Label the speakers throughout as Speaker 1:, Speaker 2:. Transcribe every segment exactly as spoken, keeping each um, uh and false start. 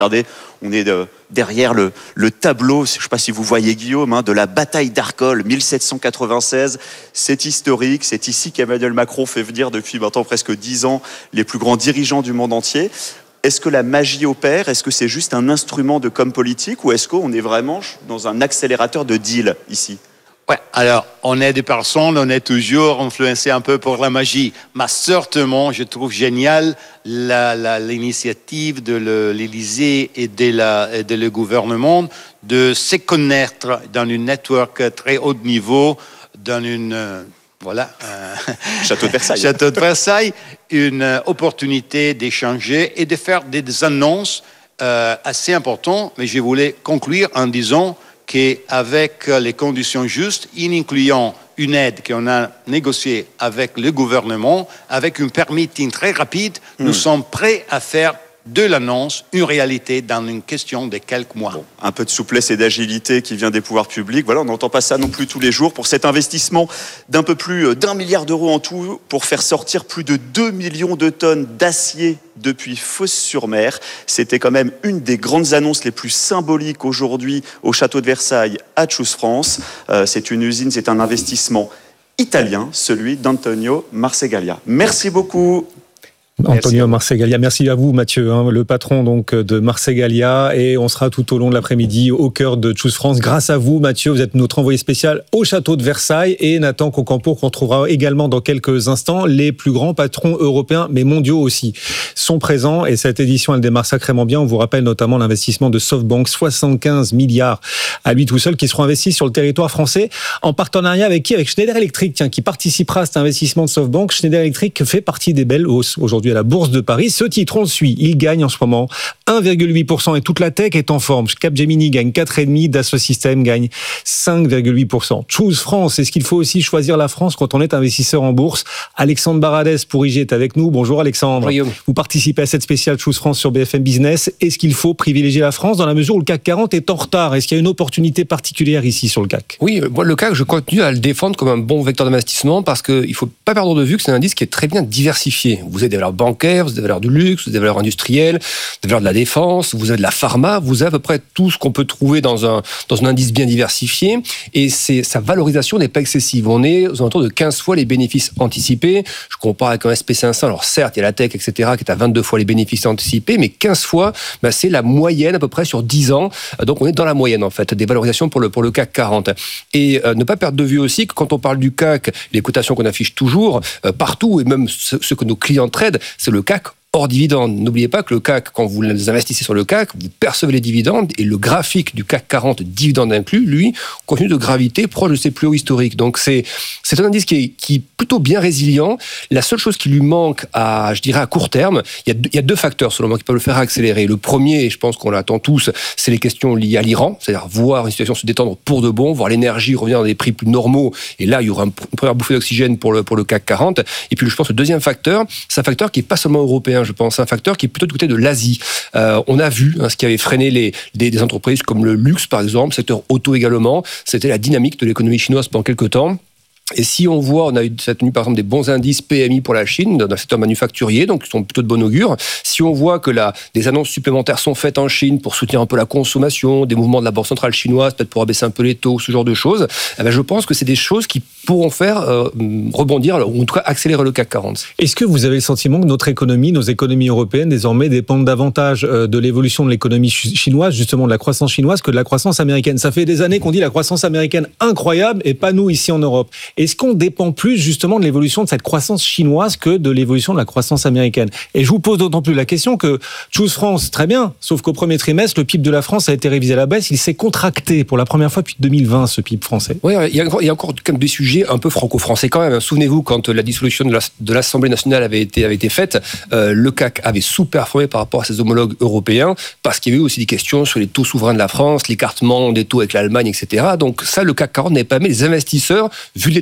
Speaker 1: Regardez, on est de, derrière le, le tableau, je ne sais pas si vous voyez Guillaume, hein, de la bataille d'Arcole, mille sept cent quatre-vingt-seize. C'est historique, c'est ici qu'Emmanuel Macron fait venir depuis maintenant presque dix ans les plus grands dirigeants du monde entier. Est-ce que la magie opère? Est-ce que c'est juste un instrument de com politique ou est-ce qu'on est vraiment dans un accélérateur de deal ici?
Speaker 2: Ouais, alors, on est des personnes, on est toujours influencé un peu par la magie. Mais certainement, je trouve génial la, la, l'initiative de le, l'Élysée et de, la, et de le gouvernement de se connaître dans une network très haut niveau, dans une... Euh, voilà. Euh,
Speaker 1: Château de Versailles.
Speaker 2: Château de Versailles, une euh, opportunité d'échanger et de faire des, des annonces euh, assez importantes. Mais je voulais conclure en disant qu'avec les conditions justes, en incluant une aide qu'on a négociée avec le gouvernement, avec un permitting très rapide, mmh. nous sommes prêts à faire de l'annonce une réalité dans une question de quelques mois.
Speaker 1: Bon, un peu de souplesse et d'agilité qui vient des pouvoirs publics. Voilà, on n'entend pas ça non plus tous les jours. Pour cet investissement d'un peu plus d'un milliard d'euros en tout, pour faire sortir plus de deux millions de tonnes d'acier depuis Fos-sur-Mer. C'était quand même une des grandes annonces les plus symboliques aujourd'hui au château de Versailles à Choose France. Euh, c'est une usine, c'est un investissement italien, celui d'Antonio Marcegaglia. Merci beaucoup.
Speaker 3: Antonio Marcegaglia, merci à vous Mathieu, hein, le patron donc de Marcegaglia, et on sera tout au long de l'après-midi au cœur de Choose France. Grâce à vous Mathieu, vous êtes notre envoyé spécial au château de Versailles, et Nathan Concampo qu'on retrouvera également dans quelques instants. Les plus grands patrons européens mais mondiaux aussi sont présents, et cette édition elle démarre sacrément bien. On vous rappelle notamment l'investissement de SoftBank, soixante-quinze milliards à lui tout seul, qui seront investis sur le territoire français en partenariat avec qui? Avec Schneider Electric, tiens, qui participera à cet investissement de SoftBank. Schneider Electric fait partie des belles hausses aujourd'hui à la Bourse de Paris. Ce titre, on le suit, il gagne en ce moment un virgule huit pour cent et toute la tech est en forme. Capgemini gagne quatre virgule cinq pour cent, Dassault Systèmes gagne cinq virgule huit pour cent. Choose France, est-ce qu'il faut aussi choisir la France quand on est investisseur en bourse? Alexandre Baradès pour I G est avec nous. Bonjour Alexandre.
Speaker 4: Bonjour.
Speaker 3: Vous participez à cette spéciale Choose France sur B F M Business. Est-ce qu'il faut privilégier la France dans la mesure où le C A C quarante est en retard? Est-ce qu'il y a une opportunité particulière ici sur le C A C?
Speaker 4: Oui, moi, le C A C, je continue à le défendre comme un bon vecteur d'investissement parce qu'il ne faut pas perdre de vue que c'est un indice qui est très bien diversifié. Vous avez des valeurs bancaires, vous avez des valeurs du luxe, vous avez des valeurs industrielles, des valeurs de la défense, vous avez de la pharma, vous avez à peu près tout ce qu'on peut trouver dans un, dans un indice bien diversifié, et c'est, sa valorisation n'est pas excessive. On est aux alentours de quinze fois les bénéfices anticipés. Je compare avec un S P cinq cents, alors certes, il y a la tech, et cetera, qui est à vingt-deux fois les bénéfices anticipés, mais quinze fois, ben, c'est la moyenne à peu près sur dix ans. Donc on est dans la moyenne, en fait, des valorisations pour le, pour le C A C quarante. Et euh, ne pas perdre de vue aussi que quand on parle du C A C, les cotations qu'on affiche toujours, euh, partout, et même ce, ce que nos clients tradent, c'est le C A C hors dividende. N'oubliez pas que le C A C, quand vous investissez sur le C A C, vous percevez les dividendes, et le graphique du C A C quarante, dividendes inclus, lui, continue de graviter proche de ses plus hauts historiques. Donc c'est, c'est un indice qui est, qui est plutôt bien résilient. La seule chose qui lui manque à, je dirais, à court terme, il y a deux, il y a deux facteurs, selon moi, qui peuvent le faire accélérer. Le premier, et je pense qu'on l'attend tous, c'est les questions liées à l'Iran, c'est-à-dire voir une situation se détendre pour de bon, voir l'énergie revenir dans des prix plus normaux, et là, il y aura une première bouffée d'oxygène pour le, pour le C A C quarante. Et puis, je pense que le deuxième facteur, c'est un facteur qui n'est pas seulement européen, je pense, un facteur qui est plutôt du côté de l'Asie. Euh, on a vu hein, ce qui avait freiné les, des, des entreprises comme le luxe, par exemple, secteur auto également, c'était la dynamique de l'économie chinoise pendant quelques temps. Et si on voit, on a eu cette nuit par exemple des bons indices P M I pour la Chine dans le secteur manufacturier, donc qui sont plutôt de bon augure. Si on voit que là, des annonces supplémentaires sont faites en Chine pour soutenir un peu la consommation, des mouvements de la Banque centrale chinoise, peut-être pour abaisser un peu les taux, ce genre de choses, eh ben je pense que c'est des choses qui pourront faire euh, rebondir, ou en tout cas accélérer le C A C quarante.
Speaker 3: Est-ce que vous avez le sentiment que notre économie, nos économies européennes désormais dépendent davantage de l'évolution de l'économie chinoise, justement de la croissance chinoise, que de la croissance américaine? Ça fait des années qu'on dit la croissance américaine incroyable et pas nous ici en Europe. Est-ce qu'on dépend plus justement de l'évolution de cette croissance chinoise que de l'évolution de la croissance américaine? Et je vous pose d'autant plus la question que Choose France, très bien, sauf qu'au premier trimestre, le P I B de la France a été révisé à la baisse, il s'est contracté pour la première fois depuis deux mille vingt, ce P I B français.
Speaker 4: Oui, il y a encore, il y a encore des sujets un peu franco-français quand même. Souvenez-vous, quand la dissolution de, la, de l'Assemblée nationale avait été, avait été faite, euh, le C A C avait sous-performé par rapport à ses homologues européens, parce qu'il y avait eu aussi des questions sur les taux souverains de la France, l'écartement des taux avec l'Allemagne, et cetera. Donc ça, le C A C quarante n'est pas mis. Les investisseurs, vu les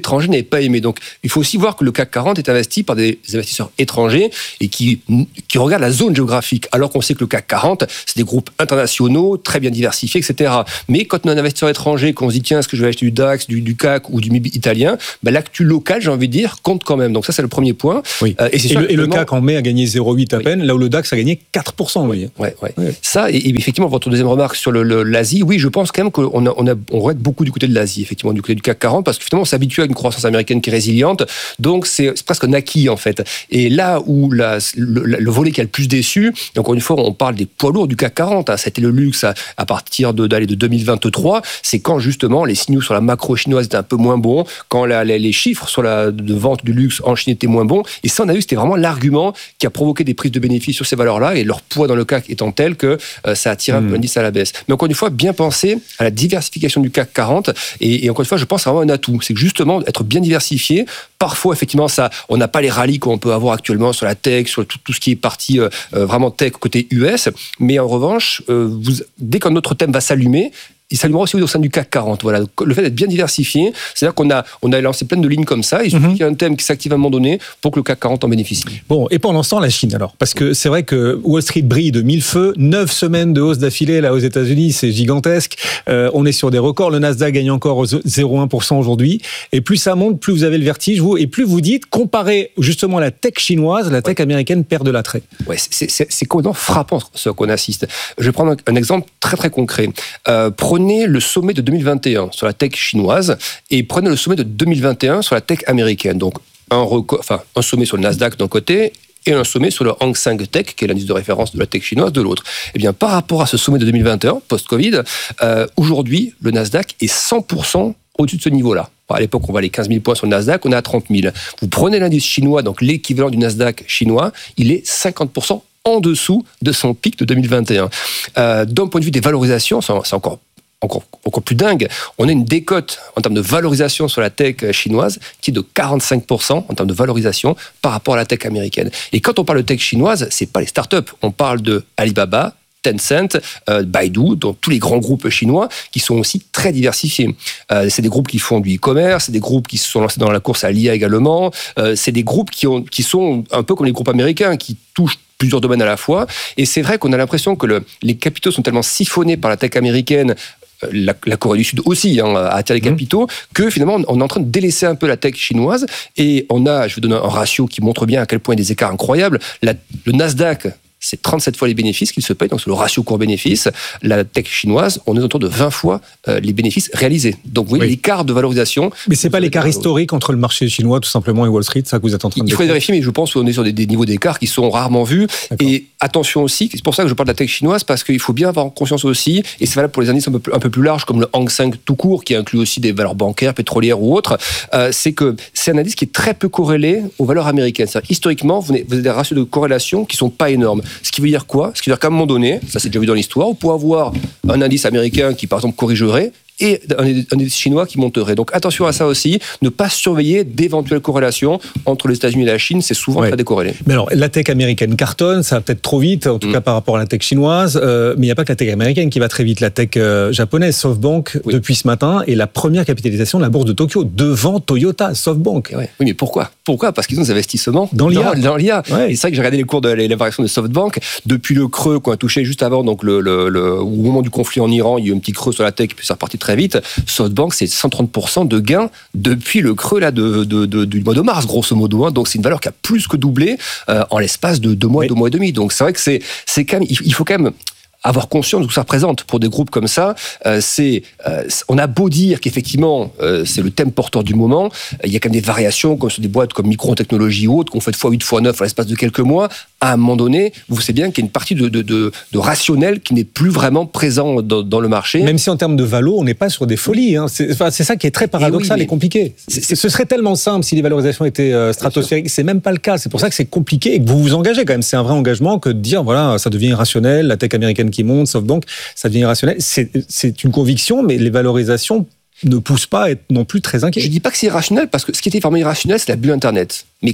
Speaker 4: étrangers n'avaient pas aimé. Donc, il faut aussi voir que le C A C quarante est investi par des investisseurs étrangers et qui, qui regardent la zone géographique, alors qu'on sait que le C A C quarante, c'est des groupes internationaux, très bien diversifiés, et cetera. Mais quand on a un investisseur étranger, qu'on se dit, tiens, est-ce que je vais acheter du DAX, du, du C A C ou du M I B italien, ben, l'actu local, j'ai envie de dire, compte quand même. Donc ça, c'est le premier point.
Speaker 3: Oui. Euh, et, c'est et, le, et le C A C en mai a gagné zéro virgule huit à oui. peine, là où le DAX a gagné quatre pour cent. Oui.
Speaker 4: Ouais, ouais. Ouais. Ça, et, et effectivement, votre deuxième remarque sur le, le, l'Asie, oui, je pense quand même qu'on a, on a, on va être beaucoup du côté de l'Asie, effectivement, du côté du C A C quarante, parce que finalement, on s'habitue à une croissance américaine qui est résiliente, donc c'est, c'est presque un acquis, en fait. Et là où la, le, le volet qui a le plus déçu, encore une fois, on parle des poids lourds du C A C quarante, hein, c'était le luxe à, à partir de, d'aller de deux mille vingt-trois, c'est quand justement les signaux sur la macro chinoise étaient un peu moins bons, quand la, les, les chiffres sur la de vente du luxe en Chine étaient moins bons, et ça, on a vu, c'était vraiment l'argument qui a provoqué des prises de bénéfices sur ces valeurs-là, et leur poids dans le C A C étant tel que euh, ça a tiré un peu l'indice à la baisse. Mais encore une fois, bien penser à la diversification du C A C quarante, et, et encore une fois, je pense que c'est vraiment un atout, c'est que justement, être bien diversifié, parfois, effectivement, ça, on n'a pas les rallyes qu'on peut avoir actuellement sur la tech, sur tout, tout ce qui est partie euh, vraiment tech côté U S, mais en revanche, euh, vous, dès qu'un autre thème va s'allumer, il s'allumera aussi au sein du C A C quarante. Voilà. Le fait d'être bien diversifié, c'est-à-dire qu'on a, on a lancé plein de lignes comme ça, il suffit mm-hmm. qu'il y ait un thème qui s'active à un moment donné pour que le C A C quarante en bénéficie.
Speaker 3: Bon, et pendant ce temps, la Chine alors, parce que c'est vrai que Wall Street brille de mille feux, neuf semaines de hausse d'affilée là aux États-Unis, c'est gigantesque, euh, on est sur des records, le Nasdaq gagne encore zéro virgule un pour cent aujourd'hui, et plus ça monte, plus vous avez le vertige, vous, et plus vous dites, comparé justement à la tech chinoise, la tech ouais. américaine perd de l'attrait.
Speaker 4: Ouais, c'est, c'est, c'est complètement frappant ce qu'on assiste. Je vais prendre un, un exemple très très concret. Euh, prenez le sommet de deux mille vingt et un sur la tech chinoise et prenez le sommet de deux mille vingt et un sur la tech américaine. Donc un, record, enfin, un sommet sur le Nasdaq d'un côté et un sommet sur le Hang Seng Tech, qui est l'indice de référence de la tech chinoise, de l'autre. Eh bien, par rapport à ce sommet de deux mille vingt et un, post-Covid, euh, aujourd'hui, le Nasdaq est cent pour cent au-dessus de ce niveau-là. À l'époque, on valait quinze mille points sur le Nasdaq, on est à trente mille. Vous prenez l'indice chinois, donc l'équivalent du Nasdaq chinois, il est cinquante pour cent en dessous de son pic de deux mille vingt et un. Euh, d'un point de vue des valorisations, c'est encore Encore, encore plus dingue, on a une décote en termes de valorisation sur la tech chinoise qui est de quarante-cinq pour cent en termes de valorisation par rapport à la tech américaine. Et quand on parle de tech chinoise, c'est pas les startups, on parle de Alibaba, Tencent, euh, Baidu, donc tous les grands groupes chinois qui sont aussi très diversifiés. Euh, c'est des groupes qui font du e-commerce, c'est des groupes qui se sont lancés dans la course à l'I A également, euh, c'est des groupes qui, ont, qui sont un peu comme les groupes américains, qui touchent plusieurs domaines à la fois. Et c'est vrai qu'on a l'impression que le, les capitaux sont tellement siphonnés par la tech américaine, La, la Corée du Sud aussi hein, attire les capitaux, mmh. que finalement on est en train de délaisser un peu la tech chinoise et on a, je vais donner un ratio qui montre bien à quel point il y a des écarts incroyables. La, le Nasdaq, c'est trente-sept fois les bénéfices qu'il se paye, donc c'est le ratio court-bénéfice. La tech chinoise, on est autour de vingt fois euh, les bénéfices réalisés. Donc vous voyez oui. l'écart de valorisation.
Speaker 3: Mais c'est pas l'écart historique entre le marché chinois tout simplement et Wall Street, ça que vous êtes en train de
Speaker 4: Il faut vérifier, mais je pense qu'on est sur des, des niveaux d'écart qui sont rarement vus. D'accord. Et attention aussi, c'est pour ça que je parle de la tech chinoise, parce qu'il faut bien avoir conscience aussi, et c'est valable pour les indices un peu plus, un peu plus larges, comme le Hang Seng tout court, qui inclut aussi des valeurs bancaires, pétrolières ou autres, euh, c'est que c'est un indice qui est très peu corrélé aux valeurs américaines. C'est-à-dire, historiquement, vous avez des ratios de corrélation qui sont pas énormes. Ce qui veut dire quoi ? Ce qui veut dire qu'à un moment donné, ça c'est déjà vu dans l'histoire, on peut avoir un indice américain qui, par exemple, corrigerait et un indice chinois qui monterait. Donc attention à ça aussi, ne pas surveiller d'éventuelles corrélations entre les États-Unis et la Chine, c'est souvent ouais. très décorrélé.
Speaker 3: Mais alors, la tech américaine cartonne, ça va peut-être trop vite, en tout mmh. cas par rapport à la tech chinoise, euh, mais il n'y a pas que la tech américaine qui va très vite. La tech euh, japonaise, SoftBank, oui. depuis ce matin, est la première capitalisation de la bourse de Tokyo, devant Toyota, SoftBank.
Speaker 4: Ouais. Oui, mais pourquoi Pourquoi Parce qu'ils ont des investissements
Speaker 3: dans l'I A.
Speaker 4: Dans, dans l'I A.
Speaker 3: Ouais.
Speaker 4: Et c'est vrai que j'ai regardé les cours de la, la variation de SoftBank, depuis le creux qu'on a touché juste avant, donc le, le, le, au moment du conflit en Iran, il y a eu un petit creux sur la tech, puis ça reparti très vite. SoftBank, c'est cent trente pour cent de gains depuis le creux là, de, de, de, du mois de mars, grosso modo. Hein. Donc, c'est une valeur qui a plus que doublé euh, en l'espace de deux mois, oui. deux mois et demi. Donc, c'est vrai que c'est, c'est quand même, il faut quand même avoir conscience de ce que ça représente pour des groupes comme ça. Euh, c'est, euh, on a beau dire qu'effectivement, euh, c'est le thème porteur du moment, euh, il y a quand même des variations, comme sur des boîtes comme Micron Technologies ou autres, qu'on fait fois huit, fois neuf à l'espace de quelques mois. À un moment donné, vous savez bien qu'il y a une partie de, de, de, de rationnel qui n'est plus vraiment présent dans, dans le marché.
Speaker 3: Même si en termes de valo, on n'est pas sur des folies. Hein. C'est, enfin, c'est ça qui est très paradoxal et, oui, et compliqué. C'est, c'est, ce serait tellement simple si les valorisations étaient euh, stratosphériques. C'est même pas le cas. C'est pour ça que c'est compliqué et que vous vous engagez quand même. C'est un vrai engagement que de dire, voilà, ça devient irrationnel, la tech américaine qui monte, SoftBank, ça devient irrationnel. C'est, c'est une conviction, mais les valorisations ne poussent pas à être non plus très inquiets.
Speaker 4: Je dis pas que c'est irrationnel, parce que ce qui était vraiment irrationnel, c'est la bulle Internet. Mais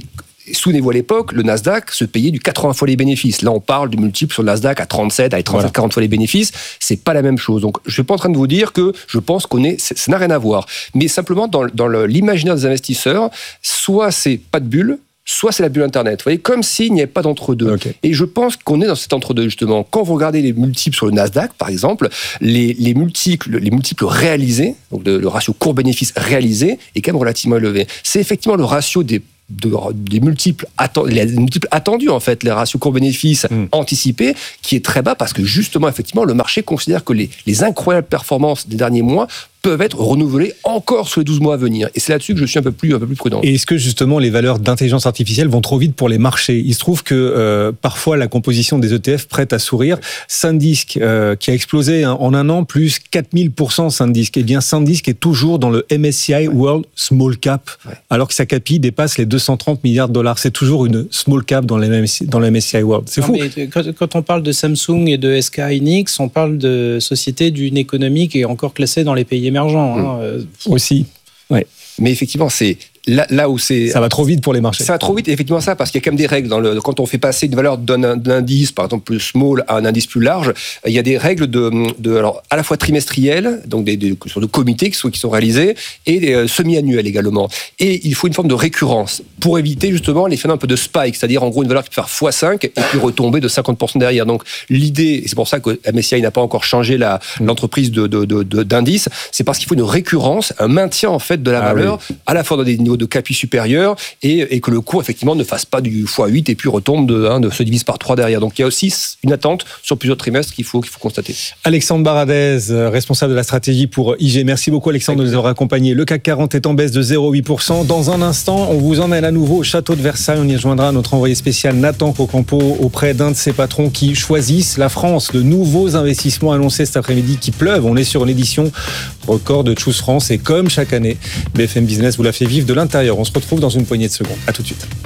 Speaker 4: Souvenez-vous à l'époque, le Nasdaq se payait du quatre-vingts fois les bénéfices. Là, on parle du multiple sur le Nasdaq à trente-sept, à trente-sept, quarante fois les bénéfices. C'est pas la même chose. Donc, je suis pas en train de vous dire que je pense qu'on est, ça n'a rien à voir. Mais simplement, dans, dans l'imaginaire des investisseurs, soit c'est pas de bulle, soit c'est la bulle Internet. Vous voyez, comme s'il n'y avait pas d'entre-deux. Okay. Et je pense qu'on est dans cet entre-deux, justement. Quand vous regardez les multiples sur le Nasdaq, par exemple, les, les, multiples, les multiples réalisés, donc le, le ratio court-bénéfice réalisé, est quand même relativement élevé. C'est effectivement le ratio des De, des multiples, atten- les multiples attendus, en fait, les ratios court-bénéfice mmh. anticipés, qui est très bas parce que, justement, effectivement, le marché considère que les, les incroyables performances des derniers mois peuvent être renouvelées encore sur les douze mois à venir. Et c'est là-dessus que je suis un peu plus, un peu plus prudent.
Speaker 3: Et est-ce que, justement, les valeurs d'intelligence artificielle vont trop vite pour les marchés ? Il se trouve que, euh, parfois, la composition des E T F prête à sourire. SanDisk, euh, qui a explosé hein, en un an, plus quatre mille pour cent SanDisk. Eh bien, SanDisk est toujours dans le M S C I World Small Cap, ouais. alors que sa capille dépasse les deux cent trente milliards de dollars. C'est toujours une small cap dans, les M S C I, dans le M S C I World. C'est non, fou.
Speaker 5: Mais quand, quand on parle de Samsung et de S K Hynix, on parle de sociétés d'une économie qui est encore classée dans les pays émergents. Hein.
Speaker 3: Mmh. Aussi. Ouais.
Speaker 4: Mais effectivement, c'est là, là où c'est...
Speaker 3: Ça va trop vite pour les marchés.
Speaker 4: Ça va trop vite, effectivement, ça, parce qu'il y a quand même des règles. Dans le, quand on fait passer une valeur d'un, d'un indice, par exemple plus small, à un indice plus large, il y a des règles de, de alors, à la fois trimestrielles, donc des, des sortes de comités qui sont, qui sont réalisés, et des euh, semi-annuels également. Et il faut une forme de récurrence pour éviter justement les phénomènes un peu de spike, c'est-à-dire en gros une valeur qui peut faire fois cinq et puis retomber de cinquante pour cent derrière. Donc l'idée, et c'est pour ça que M S C I n'a pas encore changé la, l'entreprise de, de, de, de, d'indice, c'est parce qu'il faut une récurrence, un maintien en fait de la ah, valeur, oui. à la fois dans des niveaux de capi supérieurs, Et, et que le cours, effectivement, ne fasse pas du fois huit et puis retombe, de, hein, de se divise par trois derrière. Donc, il y a aussi une attente sur plusieurs trimestres qu'il faut, qu'il faut constater.
Speaker 3: Alexandre Baradez, responsable de la stratégie pour I G. Merci beaucoup, Alexandre, de nous avoir accompagnés. Le C A C quarante est en baisse de zéro virgule huit pour cent. Dans un instant, on vous emmène à nouveau au château de Versailles. On y rejoindra notre envoyé spécial Nathan Cocampo auprès d'un de ses patrons qui choisissent la France. De nouveaux investissements annoncés cet après-midi qui pleuvent. On est sur une édition record de Choose France. Et comme chaque année, B F M Business vous l'a fait vivre de l'intérieur. On se retrouve dans une poignée de secondes. À tout de suite.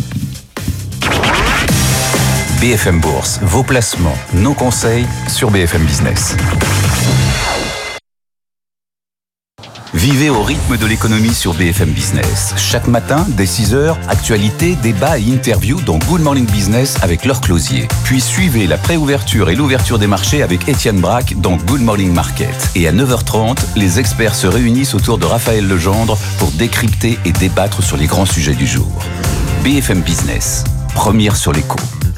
Speaker 6: B F M Bourse, vos placements, nos conseils sur B F M Business. Vivez au rythme de l'économie sur B F M Business. Chaque matin, dès six heures, actualité, débat et interview dans Good Morning Business avec Laure Closier. Puis suivez la préouverture et l'ouverture des marchés avec Étienne Braque dans Good Morning Market. Et à neuf heures trente, les experts se réunissent autour de Raphaël Legendre pour décrypter et débattre sur les grands sujets du jour. B F M Business, première sur l'écho.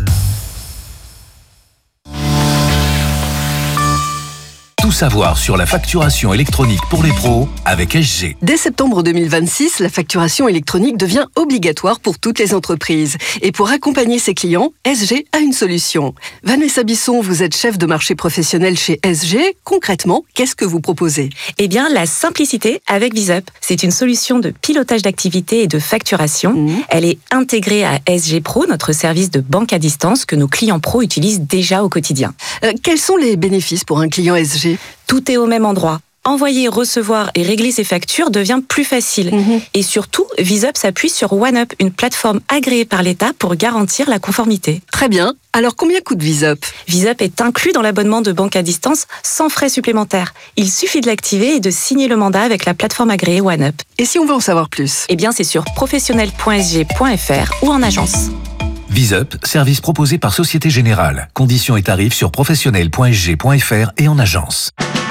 Speaker 6: Tout savoir sur la facturation électronique pour les pros avec S G.
Speaker 7: Dès septembre deux mille vingt-six, la facturation électronique devient obligatoire pour toutes les entreprises. Et pour accompagner ses clients, S G a une solution. Vanessa Bisson, vous êtes chef de marché professionnel chez S G. Concrètement, qu'est-ce que vous proposez ?
Speaker 8: Eh bien, la simplicité avec VisUp. C'est une solution de pilotage d'activité et de facturation. Mmh. Elle est intégrée à S G Pro, notre service de banque à distance que nos clients pros utilisent déjà au quotidien.
Speaker 7: Euh, quels sont les bénéfices pour un client S G ?
Speaker 8: Tout est au même endroit. Envoyer, recevoir et régler ses factures devient plus facile. Mmh. Et surtout, VisUp s'appuie sur OneUp, une plateforme agréée par l'État pour garantir la conformité.
Speaker 7: Très bien. Alors, combien coûte VisUp ?
Speaker 8: VisUp est inclus dans l'abonnement de banque à distance sans frais supplémentaires. Il suffit de l'activer et de signer le mandat avec la plateforme agréée OneUp.
Speaker 7: Et si on veut en savoir plus ?
Speaker 8: Eh bien, c'est sur professionnel point s g point f r ou en agence.
Speaker 6: VisUp, service proposé par Société Générale. Conditions et tarifs sur professionnel point s g point f r et en agence.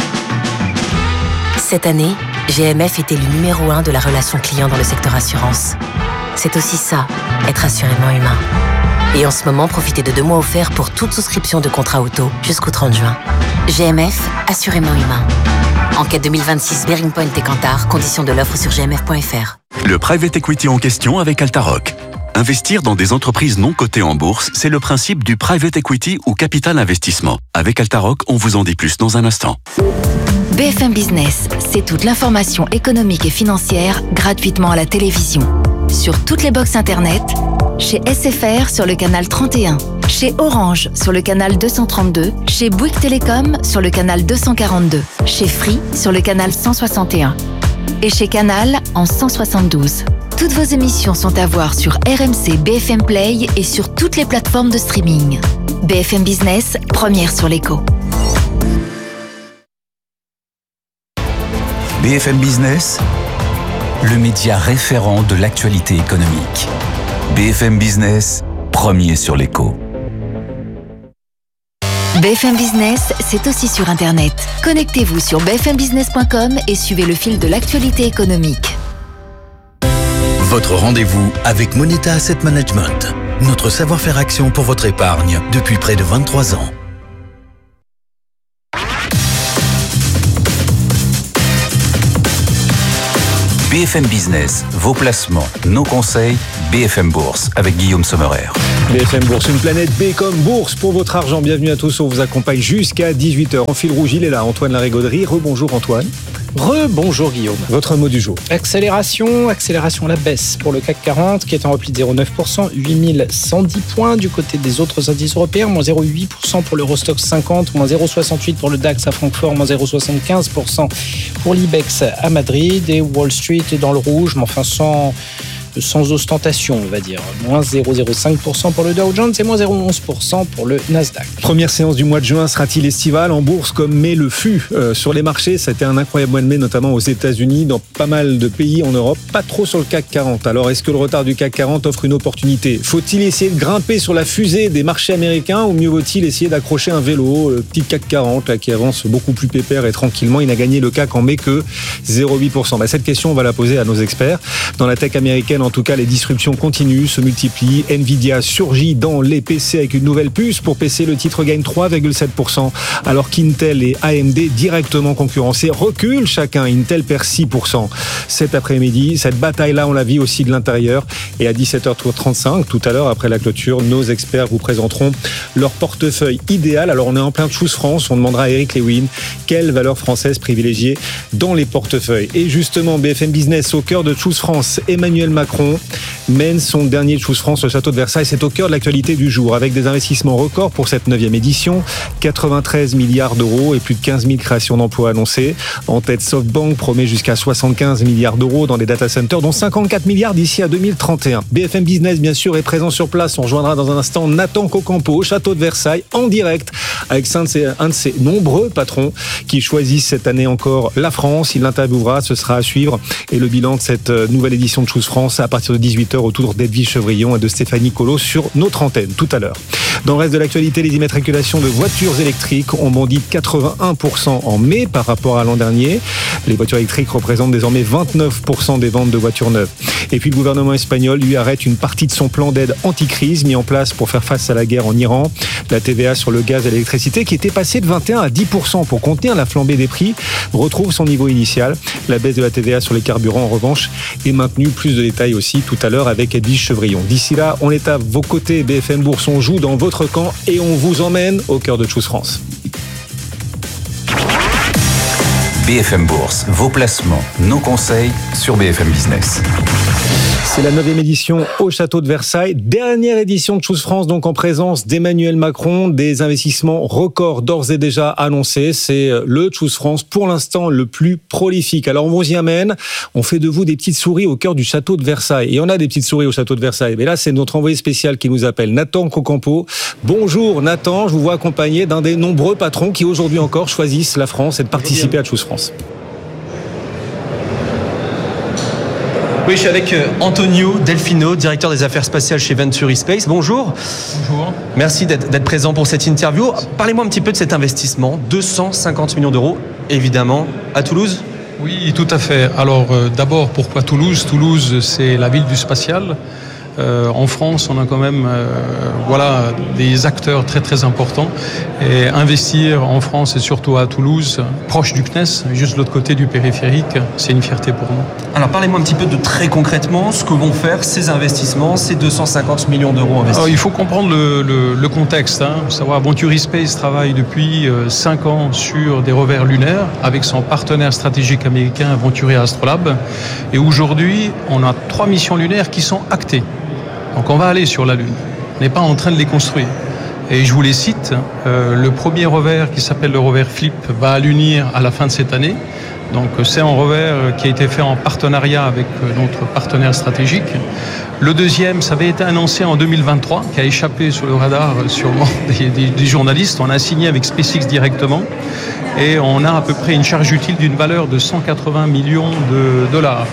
Speaker 9: Cette année, G M F était le numéro un de la relation client dans le secteur assurance. C'est aussi ça, être assurément humain. Et en ce moment, profitez de deux mois offerts pour toute souscription de contrat auto jusqu'au trente juin. G M F, assurément humain. Enquête deux mille vingt-six, Bearing Point et Kantar, conditions de l'offre sur g m f point f r.
Speaker 10: Le private equity en question avec Altaroc. Investir dans des entreprises non cotées en bourse, c'est le principe du private equity ou capital investissement. Avec Altaroc, on vous en dit plus dans un instant.
Speaker 11: B F M Business, c'est toute l'information économique et financière gratuitement à la télévision. Sur toutes les box internet, chez S F R sur le canal trente et un, chez Orange sur le canal deux cent trente-deux, chez Bouygues Télécom sur le canal deux cent quarante-deux, chez Free sur le canal cent soixante et un et chez Canal en cent soixante-douze. Toutes vos émissions sont à voir sur R M C B F M Play et sur toutes les plateformes de streaming. B F M Business, première sur l'écho.
Speaker 6: B F M Business, le média référent de l'actualité économique. B F M Business, premier sur l'écho.
Speaker 11: B F M Business, c'est aussi sur Internet. Connectez-vous sur b f m business point com et suivez le fil de l'actualité économique.
Speaker 12: Votre rendez-vous avec Moneta Asset Management. Notre savoir-faire action pour votre épargne depuis près de vingt-trois ans.
Speaker 6: B F M Business, vos placements, nos conseils, B F M Bourse avec Guillaume Sommerer.
Speaker 3: B F M Bourse, une planète B comme bourse pour votre argent. Bienvenue à tous, on vous accompagne jusqu'à dix-huit heures. En fil rouge, il est là, Antoine Larigauderie. Rebonjour Antoine.
Speaker 5: Rebonjour Guillaume.
Speaker 3: Votre mot du jour.
Speaker 5: Accélération, accélération à la baisse pour le C A C quarante qui est en repli de zéro virgule neuf pour cent, huit mille cent dix points. Du côté des autres indices européens, moins zéro virgule huit pour cent pour l'Eurostoxx cinquante, moins zéro virgule soixante-huit pour le DAX à Francfort, moins zéro virgule soixante-quinze pour cent pour l'Ibex à Madrid. Et Wall Street est dans le rouge, mais enfin sans... sans ostentation, on va dire. Moins zéro virgule zéro cinq pour cent pour le Dow Jones et moins zéro virgule onze pour cent pour le Nasdaq.
Speaker 3: Première séance du mois de juin sera-t-il estival en bourse comme mai le fut euh, sur les marchés? C'était un incroyable mois de mai, notamment aux États-Unis, dans pas mal de pays en Europe, pas trop sur le C A C quarante. Alors, est-ce que le retard du C A C quarante offre une opportunité? Faut-il essayer de grimper sur la fusée des marchés américains ou mieux vaut-il essayer d'accrocher un vélo, le petit C A C quarante là, qui avance beaucoup plus pépère et tranquillement? Il n'a gagné le C A C en mai que zéro virgule huit pour cent. Bah, cette question, on va la poser à nos experts. Dans la tech américaine, en tout cas, les disruptions continuent, se multiplient. Nvidia surgit dans les P C avec une nouvelle puce. Pour P C, le titre gagne trois virgule sept pour cent, alors qu'Intel et A M D, directement concurrencés, reculent chacun. Intel perd six pour cent cet après-midi. Cette bataille-là, on la vit aussi de l'intérieur. Et à dix-sept heures trente-cinq, tout à l'heure, après la clôture, nos experts vous présenteront leur portefeuille idéal. Alors, on est en plein Choose France. On demandera à Eric Lewin quelle valeur française privilégier dans les portefeuilles. Et justement, B F M Business, au cœur de Choose France, Emmanuel Macron mène son dernier Choose France au château de Versailles. C'est au cœur de l'actualité du jour, avec des investissements records pour cette neuvième édition. quatre-vingt-treize milliards d'euros et plus de quinze mille créations d'emplois annoncées. En tête, SoftBank promet jusqu'à soixante-quinze milliards d'euros dans des data centers, dont cinquante-quatre milliards d'ici à deux mille trente et un. B F M Business, bien sûr, est présent sur place. On rejoindra dans un instant Nathan Cocampo au château de Versailles, en direct, avec un de ses, un de ses nombreux patrons qui choisissent cette année encore la France. Il l'interviewera, ce sera à suivre. Et le bilan de cette nouvelle édition de Choose France à partir de dix-huit heures autour d'Edwige Chevrillon et de Stéphanie Colo sur notre antenne tout à l'heure. Dans le reste de l'actualité, les immatriculations de voitures électriques ont bondi de quatre-vingt-un pour cent en mai par rapport à l'an dernier. Les voitures électriques représentent désormais vingt-neuf pour cent des ventes de voitures neuves. Et puis le gouvernement espagnol lui arrête une partie de son plan d'aide anti-crise mis en place pour faire face à la guerre en Iran. La T V A sur le gaz et l'électricité, qui était passée de vingt et un à dix pour cent pour contenir la flambée des prix, retrouve son niveau initial. La baisse de la T V A sur les carburants, en revanche, est maintenue. Plus de détails aussi tout à l'heure avec Edwige Chevrillon. D'ici là, on est à vos côtés, B F M Bourse, on joue dans votre camp et on vous emmène au cœur de Choose France.
Speaker 6: B F M Bourse, vos placements, nos conseils sur B F M Business.
Speaker 3: C'est la neuvième édition au château de Versailles. Dernière édition de Choose France, donc en présence d'Emmanuel Macron. Des investissements records d'ores et déjà annoncés. C'est le Choose France, pour l'instant, le plus prolifique. Alors, on vous y amène. On fait de vous des petites souris au cœur du château de Versailles. Et on a des petites souris au château de Versailles. Mais là, c'est notre envoyé spécial qui nous appelle, Nathan Cocampo. Bonjour Nathan, je vous vois accompagné d'un des nombreux patrons qui aujourd'hui encore choisissent la France et de participer à Choose France.
Speaker 13: Oui, je suis avec Antonio Delfino, directeur des affaires spatiales chez Venturi Space. Bonjour.
Speaker 14: Bonjour.
Speaker 13: Merci d'être, d'être présent pour cette interview. Parlez-moi un petit peu de cet investissement, deux cent cinquante millions d'euros, évidemment, à Toulouse.
Speaker 14: Oui, tout à fait. Alors, euh, d'abord, pourquoi Toulouse ? Toulouse, c'est la ville du spatial. Euh, en France, on a quand même euh, voilà, des acteurs très très importants. Et investir en France et surtout à Toulouse, proche du C N E S, juste de l'autre côté du périphérique, c'est une fierté pour nous.
Speaker 13: Alors parlez-moi un petit peu de très concrètement ce que vont faire ces investissements, ces deux cent cinquante millions d'euros investis.
Speaker 14: Alors, il faut comprendre le, le, le contexte. Hein. Faut savoir, Venturi Space travaille depuis cinq ans sur des revers lunaires avec son partenaire stratégique américain Venturi Astrolab. Et aujourd'hui, on a trois missions lunaires qui sont actées. Donc on va aller sur la Lune. On n'est pas en train de les construire. Et je vous les cite. Euh, le premier revers qui s'appelle le revers Flip va allunir à la fin de cette année. Donc c'est un revers qui a été fait en partenariat avec notre partenaire stratégique. Le deuxième, ça avait été annoncé en deux mille vingt-trois, qui a échappé sur le radar sûrement des, des, des journalistes. On a signé avec SpaceX directement et on a à peu près une charge utile d'une valeur de cent quatre-vingts millions de dollars.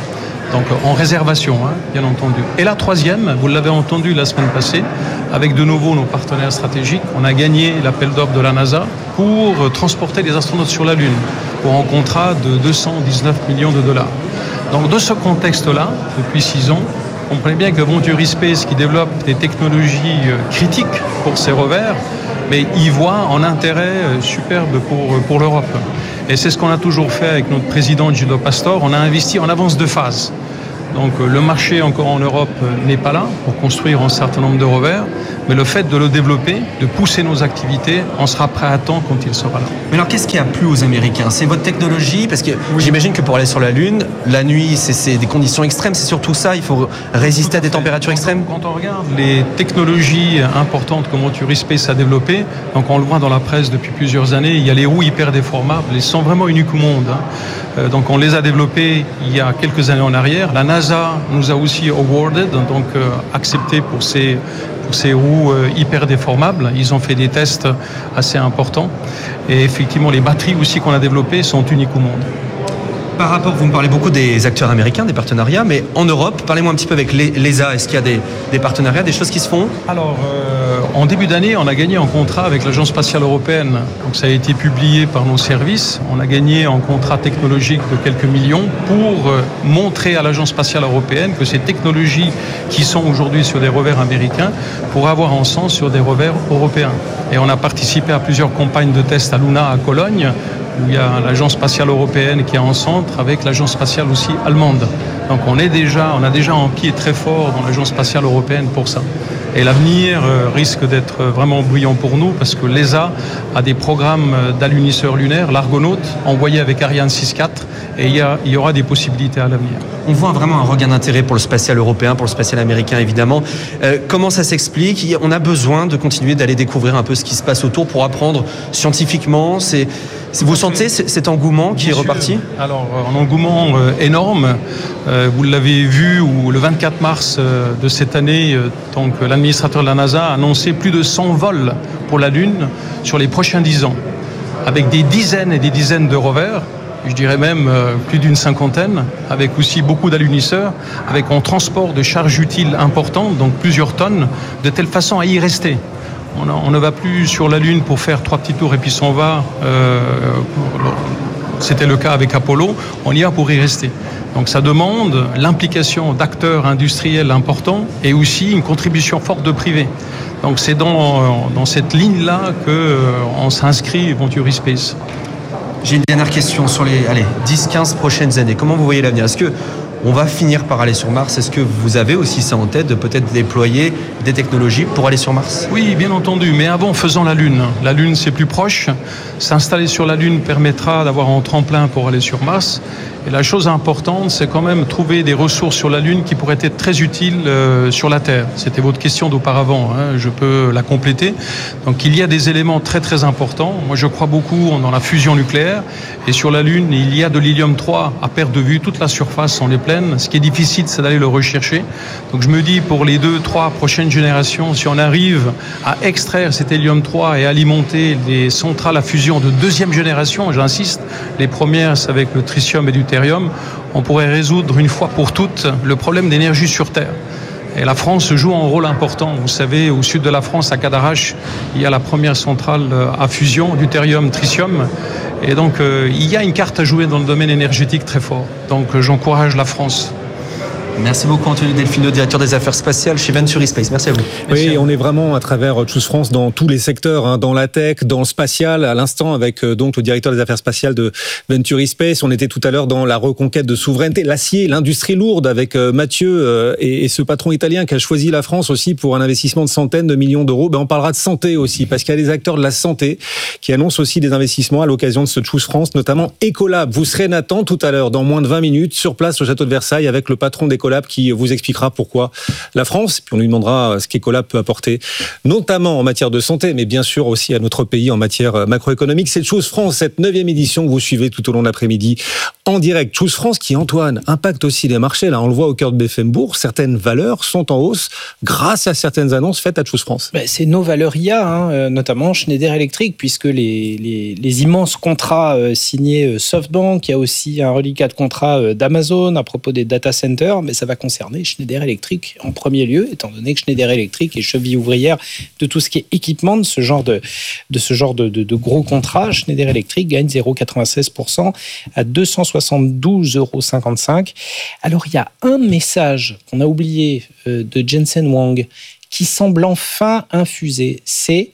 Speaker 14: donc en réservation, hein, bien entendu. Et la troisième, vous l'avez entendu la semaine passée, avec de nouveau nos partenaires stratégiques, on a gagné l'appel d'offres de la NASA pour transporter les astronautes sur la Lune, pour un contrat de deux cent dix-neuf millions de dollars. Donc de ce contexte-là, depuis six ans, comprenez bien que Venturi Space, qui développe des technologies critiques pour ces revers, mais y voit un intérêt superbe pour, pour l'Europe. Et c'est ce qu'on a toujours fait avec notre président Gildo Pastor, on a investi en avance de phase. Donc le marché encore en Europe n'est pas là pour construire un certain nombre de revers, mais le fait de le développer, de pousser nos activités, on sera prêt à temps quand il sera là.
Speaker 13: Mais alors qu'est-ce qui a plu aux Américains? C'est votre technologie? Parce que oui. J'imagine que pour aller sur la Lune, la nuit, c'est, c'est des conditions extrêmes, c'est surtout ça, il faut résister à des températures extrêmes.
Speaker 14: Quand on regarde les technologies importantes que Venturi Space a développées, donc on le voit dans la presse depuis plusieurs années, il y a les roues hyper déformables, elles sont vraiment uniques au monde. Hein. Donc on les a développées il y a quelques années en arrière. La NASA nous a aussi awarded, donc euh, accepté pour ces, pour ces roues euh, hyper déformables. Ils ont fait des tests assez importants. Et effectivement, les batteries aussi qu'on a développées sont uniques au monde.
Speaker 13: Par rapport, vous me parlez beaucoup des acteurs américains, des partenariats, mais en Europe, parlez-moi un petit peu avec l'E S A. Est-ce qu'il y a des, des partenariats, des choses qui se font?
Speaker 14: Alors, euh, en début d'année, on a gagné un contrat avec l'Agence spatiale européenne. Donc, ça a été publié par nos services. On a gagné un contrat technologique de quelques millions pour euh, montrer à l'Agence spatiale européenne que ces technologies qui sont aujourd'hui sur des revers américains pourraient avoir un sens sur des revers européens. Et on a participé à plusieurs campagnes de tests à Luna, à Cologne, où il y a l'Agence spatiale européenne qui est en centre avec l'Agence spatiale aussi allemande. Donc on est déjà, on a déjà un pied très fort dans l'Agence spatiale européenne pour ça. Et l'avenir risque d'être vraiment brillant pour nous parce que l'E S A a des programmes d'alunisseurs lunaires, l'Argonaute, envoyé avec Ariane six quatre, et il y, a, il y aura des possibilités à l'avenir.
Speaker 13: On voit vraiment un regain d'intérêt pour le spatial européen, pour le spatial américain évidemment. Euh, comment ça s'explique? On a besoin de continuer d'aller découvrir un peu ce qui se passe autour pour apprendre scientifiquement. C'est, c'est, vous sentez cet engouement qui
Speaker 14: Bien
Speaker 13: est reparti?
Speaker 14: sûr. Alors, un engouement euh, énorme. Euh, vous l'avez vu, où le vingt-quatre mars euh, de cette année, euh, donc, l'administrateur de la NASA a annoncé plus de cent vols pour la Lune sur les prochains dix ans, avec des dizaines et des dizaines de rovers. Je dirais même euh, plus d'une cinquantaine, avec aussi beaucoup d'alunisseurs, avec un transport de charges utiles importantes, donc plusieurs tonnes, de telle façon à y rester. On, a, on ne va plus sur la Lune pour faire trois petits tours et puis s'en va. Euh, c'était le cas avec Apollo, on y va pour y rester. Donc ça demande l'implication d'acteurs industriels importants et aussi une contribution forte de privés. Donc c'est dans, dans cette ligne-là qu'on euh, s'inscrit Venturi Space.
Speaker 13: J'ai une dernière question sur les allez, dix quinze prochaines années. Comment vous voyez l'avenir? Est-ce que on va finir par aller sur Mars? Est-ce que vous avez aussi ça en tête de peut-être déployer des technologies pour aller sur Mars?
Speaker 14: Oui, bien entendu, mais avant, faisons la Lune. La Lune, c'est plus proche. S'installer sur la Lune permettra d'avoir un tremplin pour aller sur Mars. Et la chose importante, c'est quand même trouver des ressources sur la Lune qui pourraient être très utiles euh, sur la Terre. C'était votre question d'auparavant, hein, je peux la compléter. Donc il y a des éléments très très importants. Moi je crois beaucoup dans la fusion nucléaire. Et sur la Lune, il y a de l'hélium trois à perte de vue. Toute la surface en est pleine. Ce qui est difficile, c'est d'aller le rechercher. Donc je me dis pour les deux, trois prochaines générations, si on arrive à extraire cet hélium trois et alimenter les centrales à fusion de deuxième génération, j'insiste, les premières c'est avec le tritium et du on pourrait résoudre une fois pour toutes le problème d'énergie sur Terre. Et la France joue un rôle important. Vous savez, au sud de la France, à Cadarache, il y a la première centrale à fusion, deutérium, tritium. Et donc, euh, il y a une carte à jouer dans le domaine énergétique très fort. Donc, euh, j'encourage la France.
Speaker 13: Merci beaucoup Anthony Delfino, directeur des affaires spatiales chez Venturi Space. Merci à vous.
Speaker 3: Oui, on est vraiment à travers Choose France dans tous les secteurs, hein, dans la tech, dans le spatial. À l'instant, avec euh, donc le directeur des affaires spatiales de Venturi Space, on était tout à l'heure dans la reconquête de souveraineté, l'acier, l'industrie lourde avec euh, Mathieu euh, et, et ce patron italien qui a choisi la France aussi pour un investissement de centaines de millions d'euros. Ben, on parlera de santé aussi, parce qu'il y a des acteurs de la santé qui annoncent aussi des investissements à l'occasion de ce Choose France, notamment Ecolab. Vous serez Nathan tout à l'heure, dans moins de vingt minutes, sur place au château de Versailles avec le patron d'Ecolab, Ecolab qui vous expliquera pourquoi la France, puis on lui demandera ce qu'Ecolab peut apporter, notamment en matière de santé, mais bien sûr aussi à notre pays en matière macroéconomique. C'est Choose France, cette neuvième édition que vous suivez tout au long de l'après-midi en direct. Choose France qui, Antoine, impacte aussi les marchés. Là, on le voit au cœur de B F M Bourse. Certaines valeurs sont en hausse grâce à certaines annonces faites à Choose France.
Speaker 5: Ben, c'est nos valeurs I A, hein, notamment Schneider Electric, puisque les, les, les immenses contrats euh, signés SoftBank, il y a aussi un reliquat de contrat euh, d'Amazon à propos des data centers, mais ça va concerner Schneider Electric en premier lieu, étant donné que Schneider Electric est cheville ouvrière de tout ce qui est équipement de ce genre de, de, ce genre de, de, de gros contrats. Schneider Electric gagne zéro virgule quatre-vingt-seize pour cent à deux cent soixante-douze euros cinquante-cinq. Alors, il y a un message qu'on a oublié euh, de Jensen Huang qui semble enfin infuser, c'est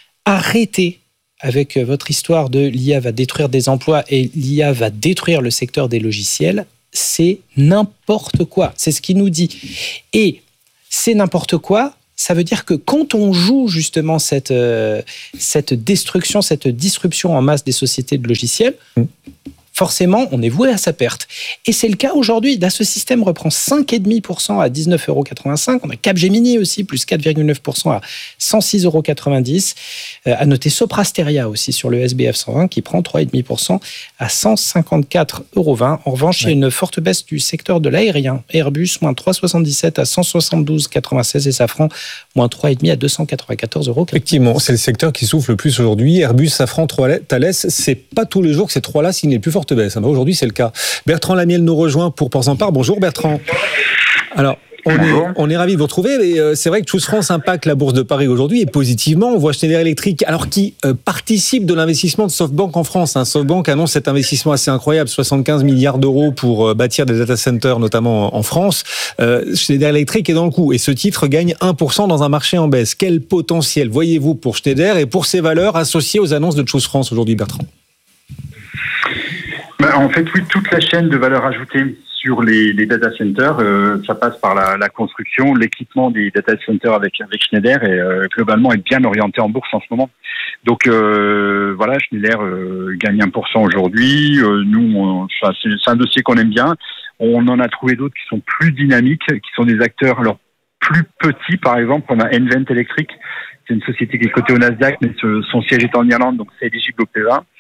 Speaker 5: arrêter avec votre histoire de l'I A va détruire des emplois et l'I A va détruire le secteur des logiciels. C'est n'importe quoi. C'est ce qu'il nous dit. Et c'est n'importe quoi. Ça veut dire que quand on joue justement cette, euh, cette destruction, cette disruption en masse des sociétés de logiciels, mmh. forcément, on est voué à sa perte. Et c'est le cas aujourd'hui. Là, ce système reprend cinq virgule cinq pour cent à dix-neuf euros quatre-vingt-cinq. On a Capgemini aussi, plus quatre virgule neuf pour cent à cent six euros quatre-vingt-dix. Euh, à noter Soprasteria aussi sur le S B F cent vingt qui prend trois virgule cinq pour cent à cent cinquante-quatre euros vingt. En revanche, il y a une forte baisse du secteur de l'aérien. Airbus, moins trois virgule soixante-dix-sept à cent soixante-douze virgule quatre-vingt-seize et Safran, moins trois virgule cinq à deux cent quatre-vingt-quatorze euros.
Speaker 3: Effectivement, c'est le secteur qui souffle le plus aujourd'hui. Airbus, Safran, Thales, c'est pas tous les jours que ces trois-là signent les plus fortes baisses. Aujourd'hui, c'est le cas. Bertrand Lamiel nous rejoint pour Ports en Part. Bonjour Bertrand. Alors, on est, on est ravis de vous retrouver. Mais c'est vrai que Choose France impacte la bourse de Paris aujourd'hui et positivement. On voit Schneider Electric, alors qui euh, participe de l'investissement de SoftBank en France. Hein. SoftBank annonce cet investissement assez incroyable, soixante-quinze milliards d'euros pour euh, bâtir des data centers, notamment en France. Euh, Schneider Electric est dans le coup et ce titre gagne un pour cent dans un marché en baisse. Quel potentiel voyez-vous pour Schneider et pour ses valeurs associées aux annonces de Choose France aujourd'hui, Bertrand ?
Speaker 15: En fait, oui, toute la chaîne de valeur ajoutée sur les, les data centers, euh, ça passe par la, la construction, l'équipement des data centers avec, avec Schneider et euh, globalement est bien orienté en bourse en ce moment. Donc euh, voilà, Schneider euh, gagne un pour cent aujourd'hui. Euh, nous, on, ça, c'est, c'est un dossier qu'on aime bien. On en a trouvé d'autres qui sont plus dynamiques, qui sont des acteurs alors plus petits. Par exemple, on a nVent Electric, c'est une société qui est cotée au Nasdaq, mais ce, son siège est en Irlande, donc c'est éligible au P E A.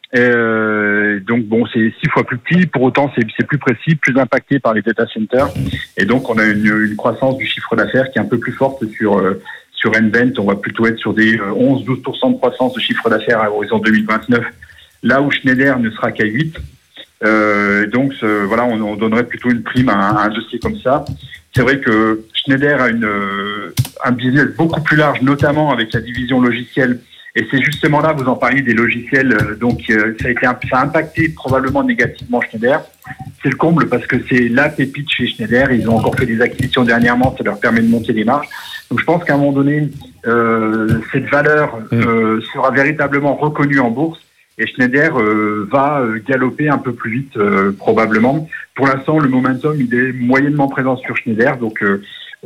Speaker 15: Euh, donc bon, c'est six fois plus petit, pour autant c'est, c'est plus précis, plus impacté par les data centers, et donc on a une, une croissance du chiffre d'affaires qui est un peu plus forte sur euh, sur nVent. On va plutôt être sur des onze à douze pour cent de croissance de chiffre d'affaires à horizon deux mille vingt-neuf, là où Schneider ne sera qu'à huit. Euh, donc ce, voilà, on, on donnerait plutôt une prime à un, à un dossier comme ça. C'est vrai que Schneider a une euh, un business beaucoup plus large, notamment avec la division logicielle. Et c'est justement là, vous en parliez des logiciels, euh, donc euh, ça a été, ça a impacté probablement négativement Schneider. C'est le comble parce que c'est la pépite chez Schneider. Ils ont encore fait des acquisitions dernièrement, ça leur permet de monter les marges. Donc je pense qu'à un moment donné, euh, cette valeur euh, sera véritablement reconnue en bourse et Schneider euh, va euh, galoper un peu plus vite euh, probablement. Pour l'instant, le momentum il est moyennement présent sur Schneider, donc euh,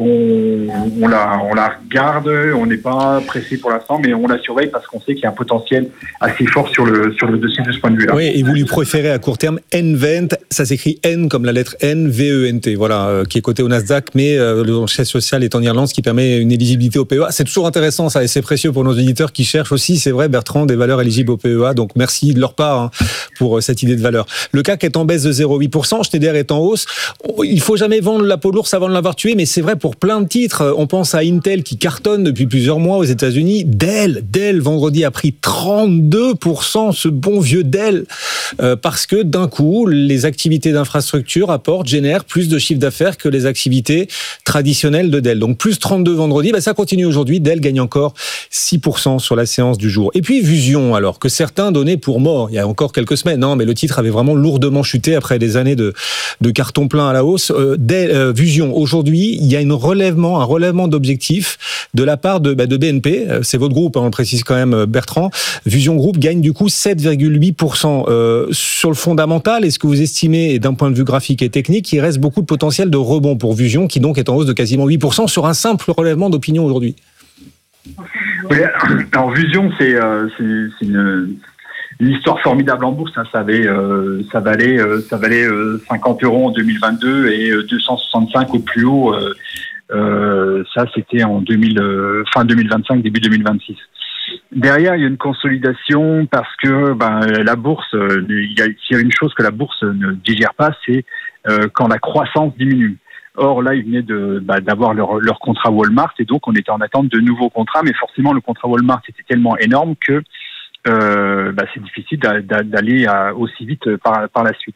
Speaker 15: On, on, la, on la regarde, on n'est pas pressé pour l'instant, mais on la surveille parce qu'on sait qu'il y a un potentiel assez fort sur le, sur le dossier de ce point de vue-là.
Speaker 3: Oui, et vous lui préférez à court terme nVent, ça s'écrit N comme la lettre N, V E N T, voilà, euh, qui est coté au Nasdaq, mais euh, le siège social est en Irlande, ce qui permet une éligibilité au P E A. C'est toujours intéressant ça, et c'est précieux pour nos éditeurs qui cherchent aussi, c'est vrai Bertrand, des valeurs éligibles au P E A, donc merci de leur part hein, pour euh, cette idée de valeur. Le C A C est en baisse de zéro virgule huit pour cent, Schneider est en hausse. Il faut jamais vendre la peau de l'ours avant de l'avoir tué, mais c'est vrai pour Pour plein de titres, on pense à Intel qui cartonne depuis plusieurs mois aux États-Unis. Dell, Dell vendredi a pris trente-deux pour cent, ce bon vieux Dell, euh, parce que d'un coup, les activités d'infrastructure apportent, génèrent plus de chiffre d'affaires que les activités traditionnelles de Dell. Donc plus trente-deux vendredi, ben ça continue aujourd'hui. Dell gagne encore six pour cent sur la séance du jour. Et puis Vusion, alors que certains donnaient pour mort il y a encore quelques semaines, non, mais le titre avait vraiment lourdement chuté après des années de, de carton plein à la hausse. Euh, Dell, euh, Vusion, aujourd'hui, il y a une relèvement, un relèvement d'objectifs de la part de, bah, de B N P. C'est votre groupe, hein, on le précise quand même, Bertrand. Vusion Group gagne du coup sept virgule huit pour cent. Euh, sur le fondamental, est-ce que vous estimez, et d'un point de vue graphique et technique, il reste beaucoup de potentiel de rebond pour Vusion, qui donc est en hausse de quasiment huit pour cent sur un simple relèvement d'opinion aujourd'hui?
Speaker 15: Oui, alors Vusion, c'est, euh, c'est, c'est une... une histoire formidable en bourse. Hein. Ça avait, euh, ça valait, euh, ça valait euh, cinquante euros en deux mille vingt-deux et euh, deux cent soixante-cinq au plus haut. Euh, euh, ça, c'était en deux mille, euh, fin deux mille vingt-cinq, début deux mille vingt-six. Derrière, il y a une consolidation parce que ben, la bourse, euh, il y a, s'il y a une chose que la bourse ne digère pas, c'est euh, quand la croissance diminue. Or, là, ils venaient de, bah, d'avoir leur, leur contrat Walmart et donc on était en attente de nouveaux contrats, mais forcément, le contrat Walmart était tellement énorme que euh, bah, c'est difficile d'a, d'a, d'aller à, aussi vite par, par la suite.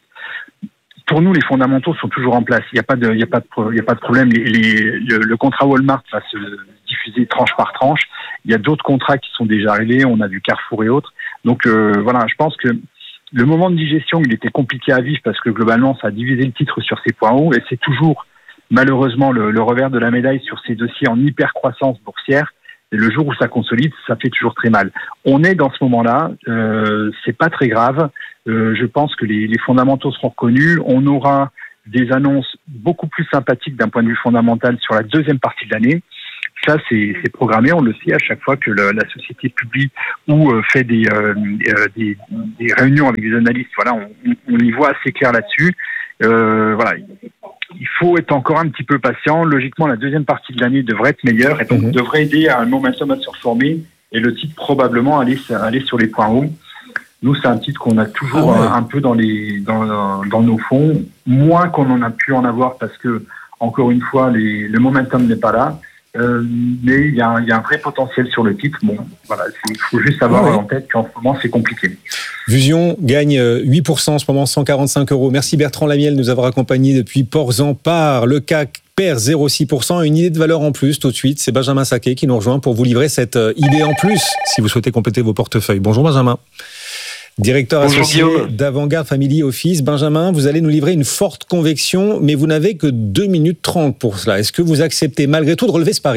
Speaker 15: Pour nous, les fondamentaux sont toujours en place. Il n'y a pas de, il y a pas de, il y a pas de problème. Les, les, le, le contrat Walmart va se diffuser tranche par tranche. Il y a d'autres contrats qui sont déjà arrivés. On a vu Carrefour et autres. Donc euh, voilà, je pense que le moment de digestion, il était compliqué à vivre parce que globalement, ça a divisé le titre sur ses points hauts et c'est toujours malheureusement le, le revers de la médaille sur ces dossiers en hyper-croissance boursière. Et le jour où ça consolide, ça fait toujours très mal. On est dans ce moment-là, euh, c'est pas très grave. Euh, je pense que les, les fondamentaux seront reconnus. On aura des annonces beaucoup plus sympathiques d'un point de vue fondamental sur la deuxième partie de l'année. Ça, c'est, c'est programmé, on le sait, à chaque fois que le, la société publie ou euh, fait des, euh, euh, des, des réunions avec des analystes. Voilà, on, on y voit assez clair là-dessus. Euh, voilà, il faut être encore un petit peu patient. Logiquement, la deuxième partie de l'année devrait être meilleure et donc mmh. devrait aider à un momentum à se reformer et le titre probablement aller, aller sur les points hauts. Nous, c'est un titre qu'on a toujours ah ouais. un, un peu dans, les, dans, dans nos fonds, moins qu'on en a pu en avoir parce que, encore une fois, les, le momentum n'est pas là. Euh, mais il y, y a un vrai potentiel sur le titre. Bon, voilà, il faut juste avoir ouais. en tête qu'en ce moment, c'est compliqué.
Speaker 3: Vusion gagne huit pour cent en ce moment, cent quarante-cinq euros. Merci Bertrand Lamiel de nous avoir accompagnés depuis Ports-en-Par. Le C A C perd zéro virgule six pour cent. Une idée de valeur en plus tout de suite. C'est Benjamin Saquet qui nous rejoint pour vous livrer cette idée en plus si vous souhaitez compléter vos portefeuilles. Bonjour Benjamin. Directeur Bonjour associé Guillaume. d'Avantgarde Family Office. Benjamin, vous allez nous livrer une forte conviction, mais vous n'avez que deux minutes trente pour cela. Est-ce que vous acceptez malgré tout de relever ce pari ?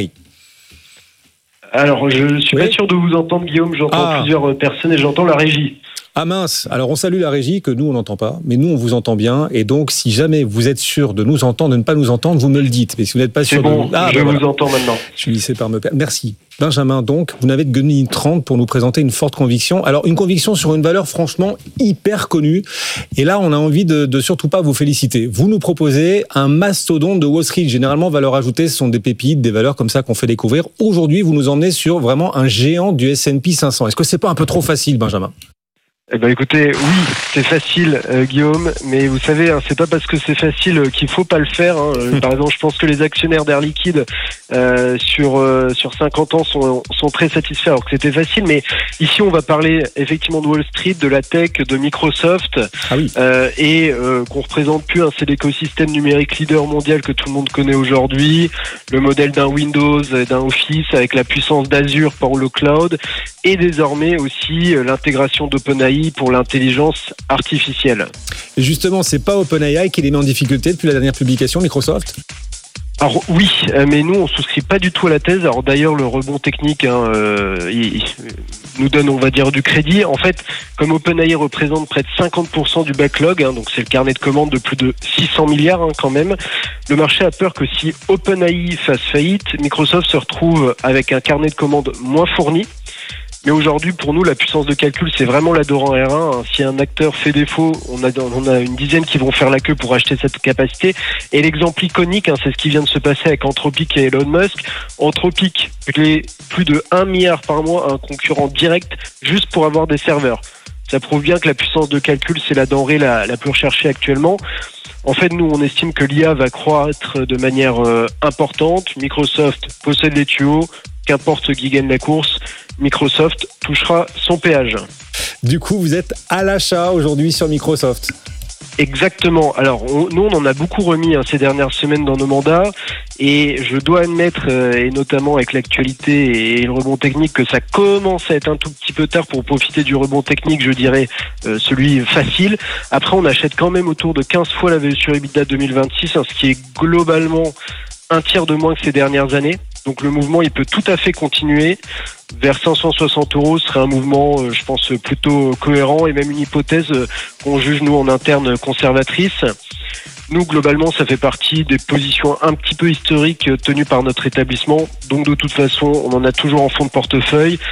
Speaker 16: Alors, je ne suis oui. pas sûr de vous entendre, Guillaume. J'entends ah. plusieurs personnes et j'entends la régie.
Speaker 3: Ah mince, alors on salue la régie que nous on n'entend pas, mais nous on vous entend bien et donc si jamais vous êtes sûr de nous entendre, de ne pas nous entendre, vous me le dites. Mais si vous n'êtes pas
Speaker 16: c'est
Speaker 3: sûr
Speaker 16: bon,
Speaker 3: de nous... Ah,
Speaker 16: je
Speaker 3: ben
Speaker 16: vous
Speaker 3: voilà.
Speaker 16: entends maintenant.
Speaker 3: Je finissais par me perdre. Merci. Benjamin, donc, vous n'avez que deux minutes trente pour nous présenter une forte conviction. Alors, une conviction sur une valeur franchement hyper connue. Et là, on a envie de, de surtout pas vous féliciter. Vous nous proposez un mastodonte de Wall Street. Généralement, valeur ajoutée, ce sont des pépites, des valeurs comme ça qu'on fait découvrir. Aujourd'hui, vous nous emmenez sur vraiment un géant du S and P cinq cents. Est-ce que c'est pas un peu trop facile, Benjamin ?
Speaker 16: Eh ben écoutez, oui, c'est facile, euh, Guillaume, mais vous savez, hein, c'est pas parce que c'est facile euh, qu'il faut pas le faire. Hein. Euh, par exemple, je pense que les actionnaires d'Air Liquide euh, sur euh, sur cinquante ans sont sont très satisfaits alors que c'était facile. Mais ici, on va parler effectivement de Wall Street, de la tech, de Microsoft,
Speaker 3: ah oui.
Speaker 16: euh, et euh, qu'on représente plus. Hein, c'est l'écosystème numérique leader mondial que tout le monde connaît aujourd'hui, le modèle d'un Windows, d'un Office avec la puissance d'Azure pour le cloud, et désormais aussi euh, l'intégration d'OpenAI pour l'intelligence artificielle.
Speaker 3: Et justement, c'est pas OpenAI qui les met en difficulté depuis la dernière publication, Microsoft ?
Speaker 16: Alors oui, mais nous on souscrit pas du tout à la thèse. Alors d'ailleurs le rebond technique hein, euh, il, il nous donne on va dire du crédit. En fait, comme OpenAI représente près de cinquante pour cent du backlog, hein, donc c'est le carnet de commandes de plus de six cents milliards hein, quand même, le marché a peur que si OpenAI fasse faillite, Microsoft se retrouve avec un carnet de commandes moins fourni. Mais aujourd'hui, pour nous, la puissance de calcul, c'est vraiment la Doran R un. Si un acteur fait défaut, on a, on a une dizaine qui vont faire la queue pour acheter cette capacité. Et l'exemple iconique, hein, c'est ce qui vient de se passer avec Anthropic et Elon Musk. Anthropic, les plus de un milliard par mois, un concurrent direct, juste pour avoir des serveurs. Ça prouve bien que la puissance de calcul, c'est la denrée la, la plus recherchée actuellement. En fait, nous, on estime que l'I A va croître de manière euh, importante. Microsoft possède les tuyaux. Qu'importe qui gagne la course, Microsoft touchera son péage.
Speaker 3: Du coup, vous êtes à l'achat aujourd'hui sur Microsoft.
Speaker 16: Exactement. Alors, on, nous, on en a beaucoup remis hein, ces dernières semaines dans nos mandats. Et je dois admettre, euh, et notamment avec l'actualité et le rebond technique, que ça commence à être un tout petit peu tard pour profiter du rebond technique, je dirais, euh, celui facile. Après, on achète quand même autour de quinze fois la value sur EBITDA deux mille vingt-six, hein, ce qui est globalement un tiers de moins que ces dernières années. Donc le mouvement, il peut tout à fait continuer. Vers cinq cent soixante euros serait un mouvement, euh, je pense, plutôt cohérent et même une hypothèse euh, qu'on juge, nous, en interne conservatrice. Nous, globalement, ça fait partie des positions un petit peu historiques euh, tenues par notre établissement. Donc de toute façon, on en a toujours en fond de portefeuille.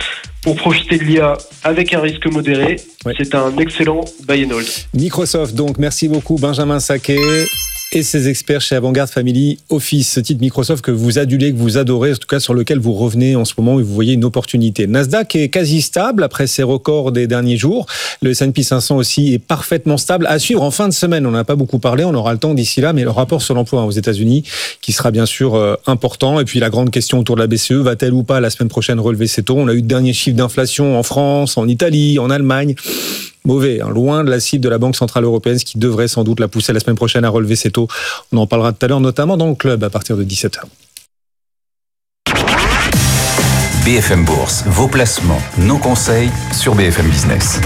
Speaker 16: pour profiter de l'I A avec un risque modéré,
Speaker 3: ouais.
Speaker 16: c'est un excellent buy and hold.
Speaker 3: Microsoft, donc merci beaucoup Benjamin Saquet et ses experts chez Avantgarde Family Office, ce titre Microsoft que vous adulez, que vous adorez, en tout cas sur lequel vous revenez en ce moment et vous voyez une opportunité. Nasdaq est quasi stable après ses records des derniers jours. Le S and P cinq cents aussi est parfaitement stable. À suivre en fin de semaine, on n'en a pas beaucoup parlé, on aura le temps d'ici là, mais le rapport sur l'emploi aux États-Unis qui sera bien sûr euh, important. Et puis la grande question autour de la B C E, va-t-elle ou pas la semaine prochaine relever ses taux? On a eu de derniers chiffres d'inflation en France, en Italie, en Allemagne. Mauvais, hein, loin de la cible de la Banque Centrale Européenne, ce qui devrait sans doute la pousser la semaine prochaine à relever ses taux. On en parlera tout à l'heure, notamment dans le club à partir de dix-sept heures.
Speaker 6: B F M Bourse, vos placements, nos conseils sur B F M Business.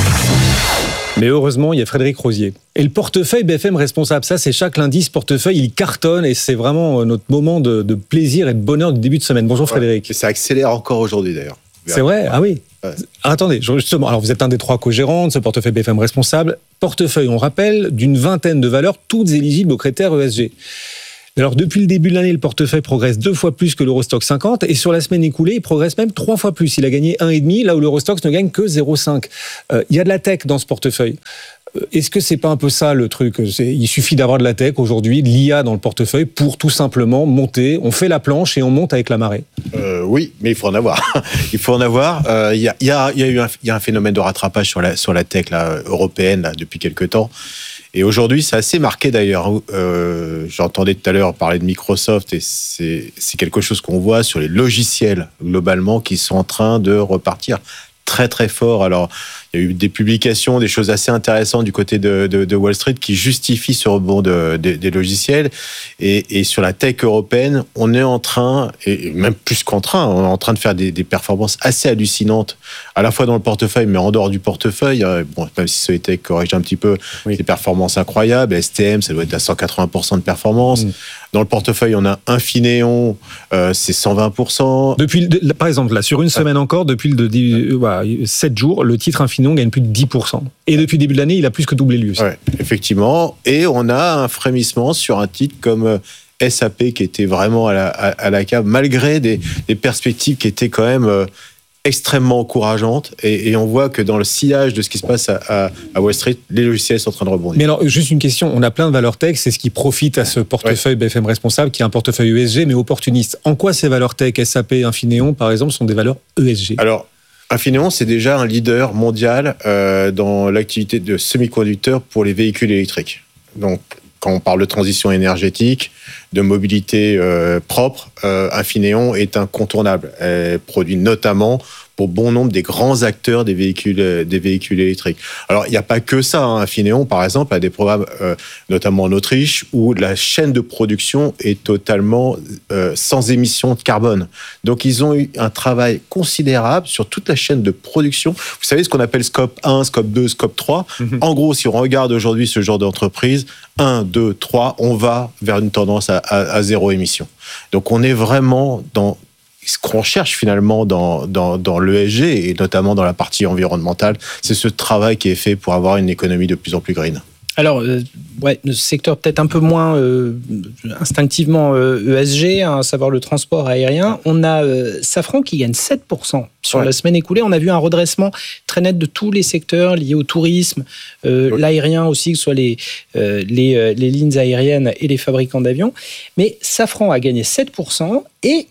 Speaker 3: Mais heureusement, il y a Frédéric Rosier. Et le portefeuille B F M responsable, ça c'est chaque lundi, ce portefeuille, il cartonne et c'est vraiment notre moment de, de plaisir et de bonheur du début de semaine. Bonjour Frédéric.
Speaker 17: Ouais, ça accélère encore aujourd'hui d'ailleurs.
Speaker 3: C'est vrai? Ah oui. Ouais. Attendez, justement, alors vous êtes un des trois co-gérants de ce portefeuille B F M responsable. Portefeuille, on rappelle, d'une vingtaine de valeurs, toutes éligibles aux critères E S G. Alors depuis le début de l'année, le portefeuille progresse deux fois plus que l'Eurostoxx cinquante et sur la semaine écoulée, il progresse même trois fois plus. Il a gagné un virgule cinq là où l'Eurostoxx ne gagne que zéro virgule cinq. Euh, il y a de la tech dans ce portefeuille. Est-ce que c'est pas un peu ça le truc? C'est, il suffit d'avoir de la tech aujourd'hui, de l'I A dans le portefeuille pour tout simplement monter. On fait la planche et on monte avec la marée.
Speaker 17: Euh, oui, mais il faut en avoir. il faut en avoir. Il euh, y, a, y, a, y a eu un, y a un phénomène de rattrapage sur la, sur la tech là, européenne là, depuis quelques temps. Et aujourd'hui, c'est assez marqué d'ailleurs. Euh, j'entendais tout à l'heure parler de Microsoft et c'est, c'est quelque chose qu'on voit sur les logiciels globalement qui sont en train de repartir très très fort. Alors, il y a eu des publications, des choses assez intéressantes du côté de, de, de Wall Street qui justifient ce rebond de, de, des logiciels. Et, et sur la tech européenne, on est en train, et même plus qu'en train, on est en train de faire des, des performances assez hallucinantes, à la fois dans le portefeuille, mais en dehors du portefeuille. Bon, même si Soitec corrige un petit peu, oui. Des performances incroyables. S T M, ça doit être à cent quatre-vingts pour cent de performance. Mmh. Dans le portefeuille, on a Infineon, euh, c'est cent vingt pour cent.
Speaker 3: Depuis, le, par exemple, là, sur une semaine encore, depuis le de, voilà, sept jours, le titre Infineon gagne plus de dix pour cent. Et depuis le début de l'année, il a plus que doublé lui aussi.
Speaker 17: Ouais, effectivement. Et on a un frémissement sur un titre comme S A P qui était vraiment à la, à, à la cave, malgré des, des perspectives qui étaient quand même euh, extrêmement encourageantes. Et, et on voit que dans le sillage de ce qui se passe à, à, à Wall Street, les logiciels sont en train de rebondir.
Speaker 3: Mais alors, juste une question. On a plein de valeurs tech. C'est ce qui profite à ce portefeuille ouais. B F M responsable, qui est un portefeuille E S G, mais opportuniste. En quoi ces valeurs tech, S A P, Infineon, par exemple, sont des valeurs E S G?
Speaker 17: Alors, Infineon, c'est déjà un leader mondial euh, dans l'activité de semi-conducteurs pour les véhicules électriques. Donc, quand on parle de transition énergétique, de mobilité euh, propre, euh, Infineon est incontournable. Elle produit notamment pour bon nombre des grands acteurs des véhicules, des véhicules électriques. Alors, il n'y a pas que ça. Hein. Infineon, par exemple, a des programmes, euh, notamment en Autriche, où la chaîne de production est totalement euh, sans émission de carbone. Donc, ils ont eu un travail considérable sur toute la chaîne de production. Vous savez ce qu'on appelle scope un, scope deux, scope trois. Mm-hmm. En gros, si on regarde aujourd'hui ce genre d'entreprise, un, deux, trois, on va vers une tendance à, à, à zéro émission. Donc, on est vraiment dans ce qu'on cherche finalement dans, dans, dans l'E S G et notamment dans la partie environnementale, c'est ce travail qui est fait pour avoir une économie de plus en plus green.
Speaker 5: Alors, euh, ouais, le secteur peut-être un peu moins euh, instinctivement euh, E S G, hein, à savoir le transport aérien. On a euh, Safran qui gagne sept pour cent sur ouais. la semaine écoulée. On a vu un redressement très net de tous les secteurs liés au tourisme, euh, oui. l'aérien aussi, que ce soit les, euh, les, euh, les lignes aériennes et les fabricants d'avions. Mais Safran a gagné sept pour cent et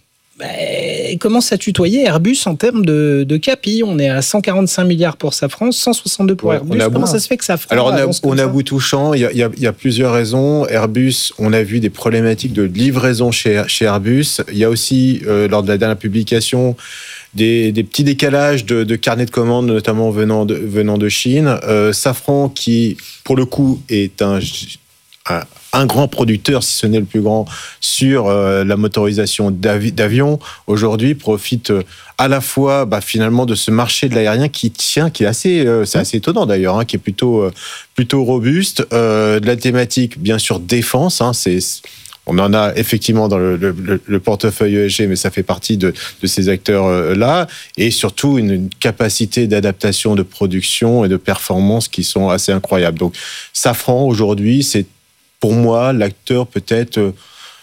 Speaker 5: il commence à tutoyer Airbus en termes de, de C A P I. On est à cent quarante-cinq milliards pour Safran, cent soixante-deux pour ouais, Airbus. Comment beau, ça se fait que Safran
Speaker 17: Alors, on a, on a bout touchant. Il y a, il, y a, il y a plusieurs raisons. Airbus, on a vu des problématiques de livraison chez, chez Airbus. Il y a aussi, euh, lors de la dernière publication, des, des petits décalages de, de carnets de commandes, notamment venant de, venant de Chine. Euh, Safran, qui, pour le coup, est un... un un grand producteur, si ce n'est le plus grand, sur euh, la motorisation d'avi- d'avions, aujourd'hui profite euh, à la fois bah, finalement de ce marché de l'aérien qui tient, qui est assez, euh, c'est assez étonnant d'ailleurs, hein, qui est plutôt, euh, plutôt robuste, euh, de la thématique bien sûr défense, hein, c'est... On en a effectivement dans le, le, le portefeuille E S G, mais ça fait partie de, de ces acteurs-là. Et surtout, une, une capacité d'adaptation, de production et de performance qui sont assez incroyables. Donc, Safran, aujourd'hui, c'est pour moi l'acteur peut-être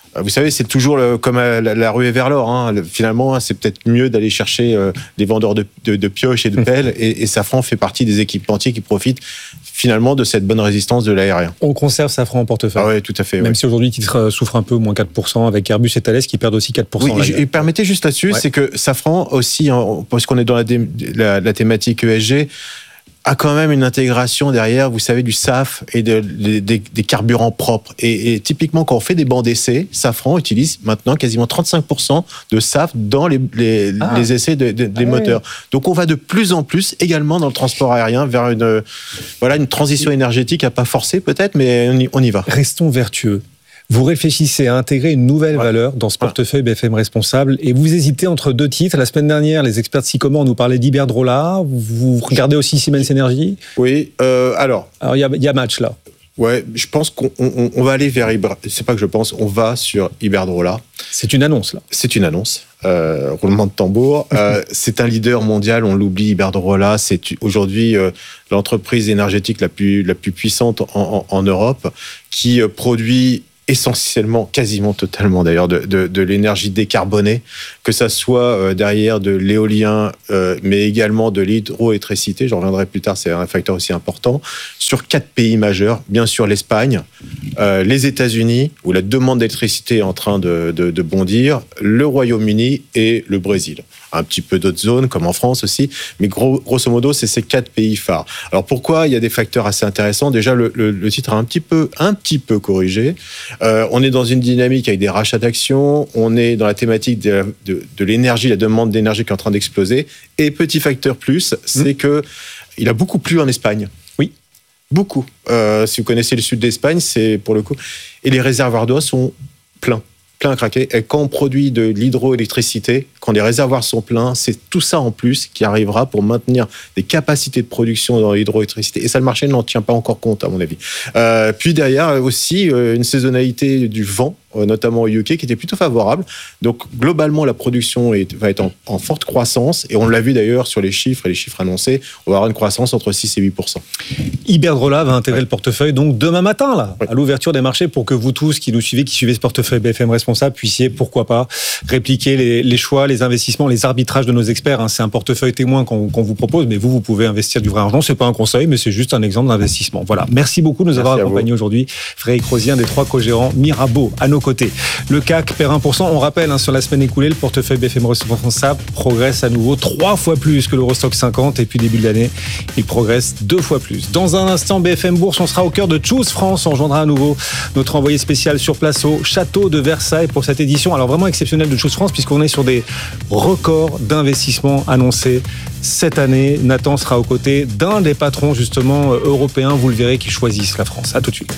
Speaker 17: Vous savez, c'est toujours le, comme la, la ruée vers l'or. Hein. Le, finalement, c'est peut-être mieux d'aller chercher euh, des vendeurs de, de, de pioches et de pelles. Et, et Safran fait partie des équipementiers qui profitent finalement de cette bonne résistance de l'aérien.
Speaker 3: On conserve Safran en portefeuille.
Speaker 17: Ah oui, tout à fait.
Speaker 3: Même
Speaker 17: ouais.
Speaker 3: si aujourd'hui, le titre souffre un peu, moins quatre pour cent, avec Airbus et Thales qui perdent aussi quatre pour cent.
Speaker 17: Oui, et, et permettez juste là-dessus, ouais. c'est que Safran aussi, hein, parce qu'on est dans la, dé, la, la thématique E S G, a quand même une intégration derrière, vous savez, du S A F et de, de, de, des carburants propres. Et, et typiquement, quand on fait des bancs d'essai, Safran utilise maintenant quasiment trente-cinq pour cent de S A F dans les, les, ah. les essais de, de, des ah moteurs. Oui. Donc on va de plus en plus également dans le transport aérien vers une, voilà, une transition énergétique à pas forcer peut-être, mais on y, on y va.
Speaker 3: Restons vertueux. Vous réfléchissez à intégrer une nouvelle ouais. valeur dans ce portefeuille B F M Responsable et vous hésitez entre deux titres. La semaine dernière, les experts de Sycomore nous parlaient d'Iberdrola. Vous regardez aussi Siemens Energy ?
Speaker 17: Oui, euh, alors...
Speaker 3: Alors, il y a, y a match, là.
Speaker 17: Ouais, je pense qu'on on, on va aller vers Iberdrola. C'est pas que je pense, on va sur Iberdrola.
Speaker 3: C'est une annonce, là.
Speaker 17: C'est une annonce. Euh, roulement de tambour. euh, c'est un leader mondial, on l'oublie, Iberdrola. C'est aujourd'hui euh, l'entreprise énergétique la plus, la plus puissante en, en, en Europe qui euh, produit essentiellement, quasiment totalement d'ailleurs, de, de, de l'énergie décarbonée, que ça soit euh, derrière de l'éolien, euh, mais également de l'hydroélectricité, j'en reviendrai plus tard, c'est un facteur aussi important, sur quatre pays majeurs, bien sûr l'Espagne, euh, les États-Unis, où la demande d'électricité est en train de, de, de bondir, le Royaume-Uni et le Brésil. Un petit peu d'autres zones, comme en France aussi, mais gros, grosso modo, c'est ces quatre pays phares. Alors pourquoi ? Il y a des facteurs assez intéressants. Déjà, le, le, le titre a un petit peu, un petit peu corrigé. Euh, on est dans une dynamique avec des rachats d'actions, on est dans la thématique de, de, de l'énergie, la demande d'énergie qui est en train d'exploser. Et petit facteur plus, c'est mmh. que il a beaucoup plu en Espagne.
Speaker 3: Oui.
Speaker 17: Beaucoup. Euh, si vous connaissez le sud d'Espagne, c'est pour le coup... Et les réservoirs d'eau sont pleins. plein à craquer. Et quand on produit de l'hydroélectricité, quand les réservoirs sont pleins, c'est tout ça en plus qui arrivera pour maintenir des capacités de production dans l'hydroélectricité. Et ça, le marché n'en tient pas encore compte, à mon avis. Euh, puis derrière, aussi, euh, une saisonnalité du vent, euh, notamment au U K, qui était plutôt favorable. Donc, globalement, la production est, va être en, en forte croissance. Et on l'a vu d'ailleurs sur les chiffres et les chiffres annoncés, on va avoir une croissance entre six et huit pour cent.
Speaker 3: Iberdrola va intégrer ouais. le portefeuille donc demain matin, là, ouais. à l'ouverture des marchés, pour que vous tous qui nous suivez, qui suivez ce portefeuille B F M Responsable, puissiez, pourquoi pas, répliquer les, les choix, les investissements, les arbitrages de nos experts. Hein. C'est un portefeuille témoin qu'on, qu'on vous propose, mais vous, vous pouvez investir du vrai argent. C'est pas un conseil, mais c'est juste un exemple d'investissement. Voilà. Merci beaucoup de nous Merci avoir accompagnés aujourd'hui. Frédéric Rosier, un des trois co-gérants Mirabeau, à nos côtés. Le C A C perd un pour cent. On rappelle, hein, sur la semaine écoulée, le portefeuille B F M Responsable progresse à nouveau trois fois plus que l'Eurostock cinquante. Et puis, début de l'année, il progresse deux fois plus. Dans un instant, B F M Bourse, on sera au cœur de Choose France. On rejoindra à nouveau notre envoyé spécial sur place au château de Versailles pour cette édition. Alors, vraiment exceptionnelle de Choose France, puisqu'on est sur des records d'investissement annoncés cette année. Nathan sera aux côtés d'un des patrons, justement, européens, vous le verrez, qui choisissent la France. À tout de suite.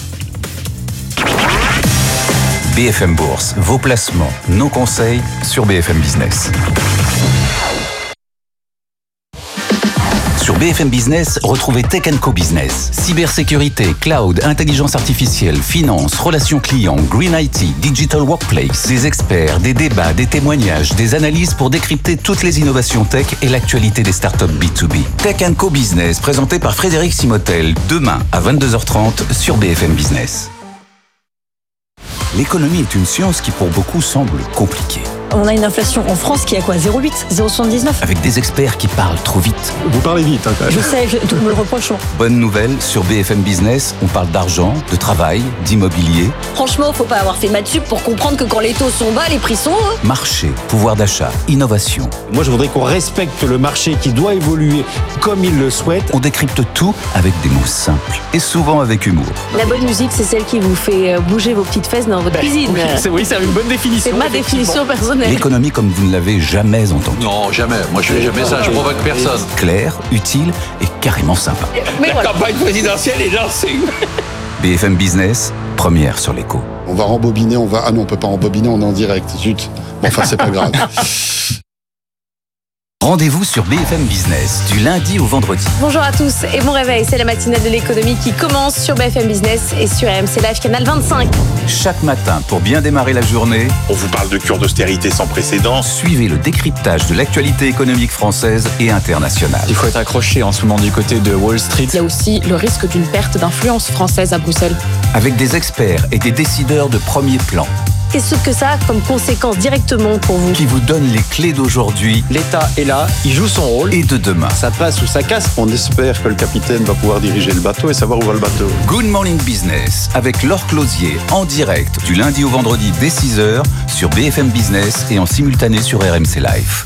Speaker 6: B F M Bourse, vos placements, nos conseils sur B F M Business. Sur B F M Business, retrouvez Tech and Co Business. Cybersécurité, cloud, intelligence artificielle, finance, relations clients, green I T, digital workplace. Des experts, des débats, des témoignages, des analyses pour décrypter toutes les innovations tech et l'actualité des startups B deux B. Tech and Co Business, présenté par Frédéric Simotel, demain à vingt-deux heures trente sur B F M Business. L'économie est une science qui pour beaucoup semble compliquée.
Speaker 18: On a une inflation en France qui est à quoi zéro virgule huit, zéro virgule soixante-dix-neuf.
Speaker 6: Avec des experts qui parlent trop vite.
Speaker 3: Vous parlez vite, hein, quand même.
Speaker 18: Je sais, je, tout me le reprochons.
Speaker 6: Bonne nouvelle, sur B F M Business, on parle d'argent, de travail, d'immobilier.
Speaker 18: Franchement, faut pas avoir fait maths sup pour comprendre que quand les taux sont bas, les prix sont hauts.
Speaker 6: Marché, pouvoir d'achat, innovation.
Speaker 19: Moi, je voudrais qu'on respecte le marché qui doit évoluer comme il le souhaite.
Speaker 6: On décrypte tout avec des mots simples et souvent avec humour.
Speaker 18: La bonne musique, c'est celle qui vous fait bouger vos petites fesses dans votre ben, cuisine.
Speaker 3: Oui, c'est, oui, c'est une bonne définition.
Speaker 18: C'est ma définition personnelle.
Speaker 6: L'économie comme vous ne l'avez jamais entendue.
Speaker 20: Non, jamais. Moi, je fais jamais ça. Je provoque personne.
Speaker 6: Clair, utile et carrément sympa.
Speaker 20: Mais la voilà. campagne présidentielle est lancée.
Speaker 6: B F M Business, première sur l'écho.
Speaker 21: On va rembobiner, on va... Ah non, on peut pas rembobiner, on est en direct. Zut. Bon, enfin, c'est pas grave.
Speaker 6: Rendez-vous sur B F M Business, du lundi au vendredi.
Speaker 18: Bonjour à tous et bon réveil, c'est la matinale de l'économie qui commence sur B F M Business et sur R M C Live, canal vingt-cinq.
Speaker 6: Chaque matin, pour bien démarrer la journée,
Speaker 22: on vous parle de cure d'austérité sans précédent.
Speaker 6: Suivez le décryptage de l'actualité économique française et internationale.
Speaker 23: Il faut être accroché en ce moment du côté de Wall Street.
Speaker 24: Il y a aussi le risque d'une perte d'influence française à Bruxelles.
Speaker 6: Avec des experts et des décideurs de premier plan.
Speaker 18: qu'est-ce que ça a comme conséquence directement pour vous?
Speaker 6: Qui vous donne les clés d'aujourd'hui.
Speaker 1: L'État est là, il joue son rôle.
Speaker 6: Et de demain.
Speaker 1: Ça passe ou ça casse.
Speaker 21: On espère que le capitaine va pouvoir diriger le bateau et savoir où va le bateau.
Speaker 6: Good Morning Business avec Laure Closier en direct du lundi au vendredi dès six heures sur B F M Business et en simultané sur R M C Live.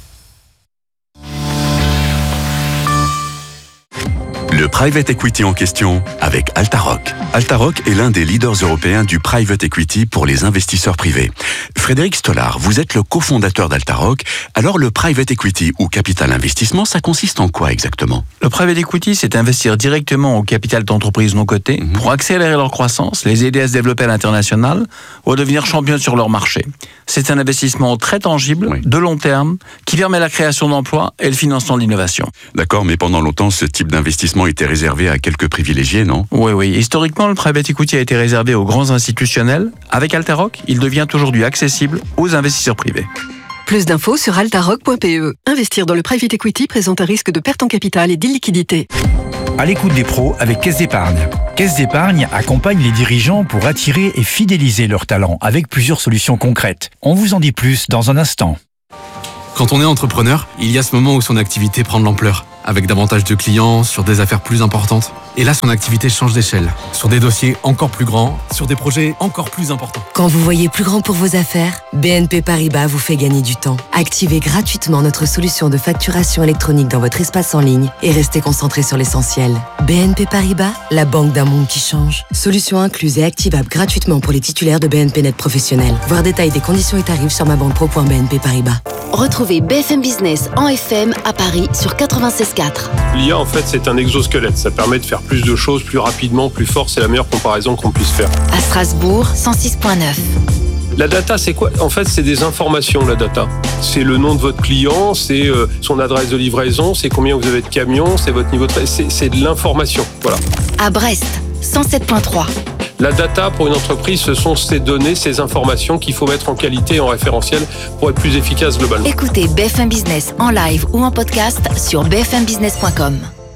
Speaker 10: Le private equity en question avec Altaroc. Altaroc est l'un des leaders européens du private equity pour les investisseurs privés. Frédéric Stollard, vous êtes le cofondateur d'Altaroc. Alors le private equity ou capital investissement, ça consiste en quoi exactement?
Speaker 2: Le private equity, c'est investir directement au capital d'entreprises non cotées mmh. pour accélérer leur croissance, les aider à se développer à l'international ou à devenir champion sur leur marché. C'est un investissement très tangible, oui. de long terme, qui permet la création d'emplois et le financement de l'innovation.
Speaker 10: D'accord, mais pendant longtemps, ce type d'investissement était réservé à quelques privilégiés, non?
Speaker 2: Oui, oui. Historiquement, le private equity a été réservé aux grands institutionnels. Avec Altaroc, il devient aujourd'hui accessible aux investisseurs privés.
Speaker 7: Plus d'infos sur altaroc point p e. Investir dans le private equity présente un risque de perte en capital et d'illiquidité.
Speaker 4: À l'écoute des pros avec Caisse d'Épargne. Caisse d'Épargne accompagne les dirigeants pour attirer et fidéliser leurs talents avec plusieurs solutions concrètes. On vous en dit plus dans un instant.
Speaker 24: Quand on est entrepreneur, il y a ce moment où son activité prend de l'ampleur, avec davantage de clients, sur des affaires plus importantes. Et là, son activité change d'échelle, sur des dossiers encore plus grands, sur des projets encore plus importants.
Speaker 9: Quand vous voyez plus grand pour vos affaires, B N P Paribas vous fait gagner du temps. Activez gratuitement notre solution de facturation électronique dans votre espace en ligne et restez concentré sur l'essentiel. B N P Paribas, la banque d'un monde qui change. Solution incluse et activable gratuitement pour les titulaires de B N P Net Professionnel. Voir détails des conditions et tarifs sur ma banque pro point b n p paribas.
Speaker 11: Retrouvez B F M Business en F M à Paris sur quatre-vingt-seize quatre.
Speaker 25: L'I A, en fait, c'est un exosquelette. Ça permet de faire plus de choses, plus rapidement, plus fort. C'est la meilleure comparaison qu'on puisse faire.
Speaker 11: À Strasbourg, cent six virgule neuf.
Speaker 25: La data, c'est quoi? En fait, c'est des informations, la data. C'est le nom de votre client, c'est euh, son adresse de livraison, c'est combien vous avez de camions, c'est votre niveau de... C'est, c'est de l'information, voilà.
Speaker 11: À Brest, cent sept virgule trois.
Speaker 25: La data, pour une entreprise, ce sont ces données, ces informations qu'il faut mettre en qualité et en référentiel pour être plus efficace globalement.
Speaker 11: Écoutez B F M Business en live ou en podcast sur b f m business point com.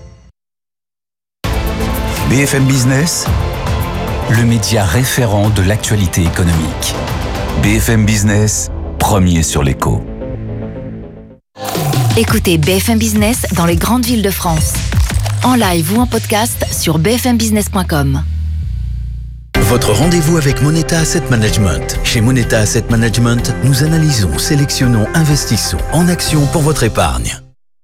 Speaker 6: B F M Business, le média référent de l'actualité économique. B F M Business, premier sur l'écho.
Speaker 11: Écoutez B F M Business dans les grandes villes de France. En live ou en podcast sur b f m business point com.
Speaker 12: Votre rendez-vous avec Moneta Asset Management. Chez Moneta Asset Management, nous analysons, sélectionnons, investissons en action pour votre épargne.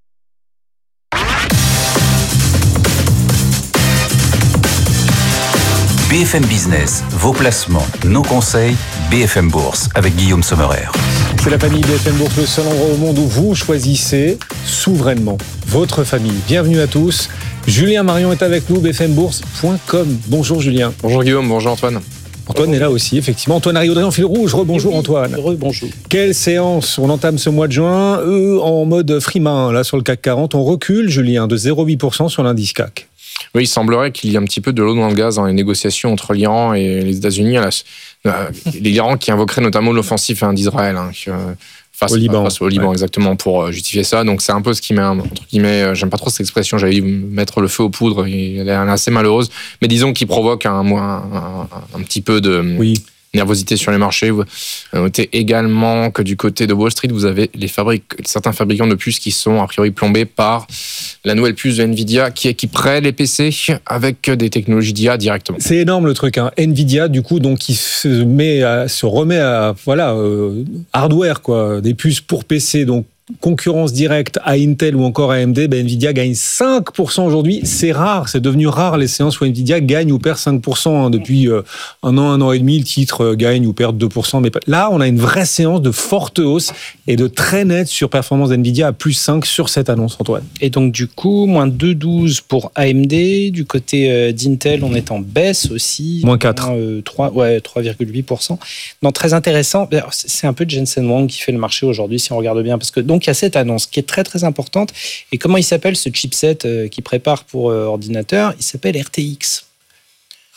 Speaker 6: B F M Business, vos placements, nos conseils, B F M Bourse avec Guillaume Sommerer.
Speaker 3: C'est la famille B F M Bourse, le seul endroit au monde où vous choisissez souverainement votre famille. Bienvenue à tous. Julien Marion est avec nous, b f m bourse point com. Bonjour Julien.
Speaker 26: Bonjour Guillaume, bonjour Antoine.
Speaker 3: Antoine est là aussi, effectivement. Antoine Ariodré en fil rouge. Rebonjour
Speaker 5: oui,
Speaker 3: Antoine.
Speaker 5: Rebonjour.
Speaker 3: Quelle séance. On entame ce mois de juin, eux, en mode frimain, là, sur le C A C quarante. On recule, Julien, de zéro virgule huit pour cent sur l'indice C A C.
Speaker 26: Oui, il semblerait qu'il y ait un petit peu de l'eau dans le gaz dans les négociations entre l'Iran et les États-Unis. L'Iran qui invoquerait notamment l'offensive d'Israël. Hein, Face au Liban, face au Liban ouais. exactement, pour justifier ça. Donc c'est un peu ce qui met, entre guillemets, j'aime pas trop cette expression, j'allais mettre le feu aux poudres, elle est assez malheureuse, mais disons qu'il provoque un, un, un, un petit peu de oui. nervosité sur les marchés. Vous notez également que du côté de Wall Street, vous avez les fabriques, certains fabricants de puces qui sont a priori plombés par la nouvelle puce de Nvidia qui équiperait les P C avec des technologies d'I A directement.
Speaker 3: C'est énorme le truc, hein. Nvidia du coup donc qui se met à, se remet à voilà euh, hardware quoi, des puces pour P C donc. Concurrence directe à Intel ou encore à A M D, ben Nvidia gagne cinq pour cent aujourd'hui. C'est rare, c'est devenu rare les séances où Nvidia gagne ou perd cinq pour cent. Hein. Depuis euh, un an, un an et demi, le titre euh, gagne ou perd deux pour cent. Mais là, on a une vraie séance de forte hausse et de très nette surperformance d'Nvidia à plus cinq sur cette annonce, Antoine.
Speaker 5: Et donc du coup, moins deux virgule douze pour A M D. Du côté euh, d'Intel, on est en baisse aussi.
Speaker 3: Moins quatre.
Speaker 5: Euh, trois, ouais, trois virgule huit pour cent. Non, très intéressant. C'est un peu Jensen Huang qui fait le marché aujourd'hui, si on regarde bien. Parce que donc, il y a cette annonce qui est très très importante. Et comment il s'appelle ce chipset euh, qui prépare pour euh, ordinateur? Il s'appelle R T X.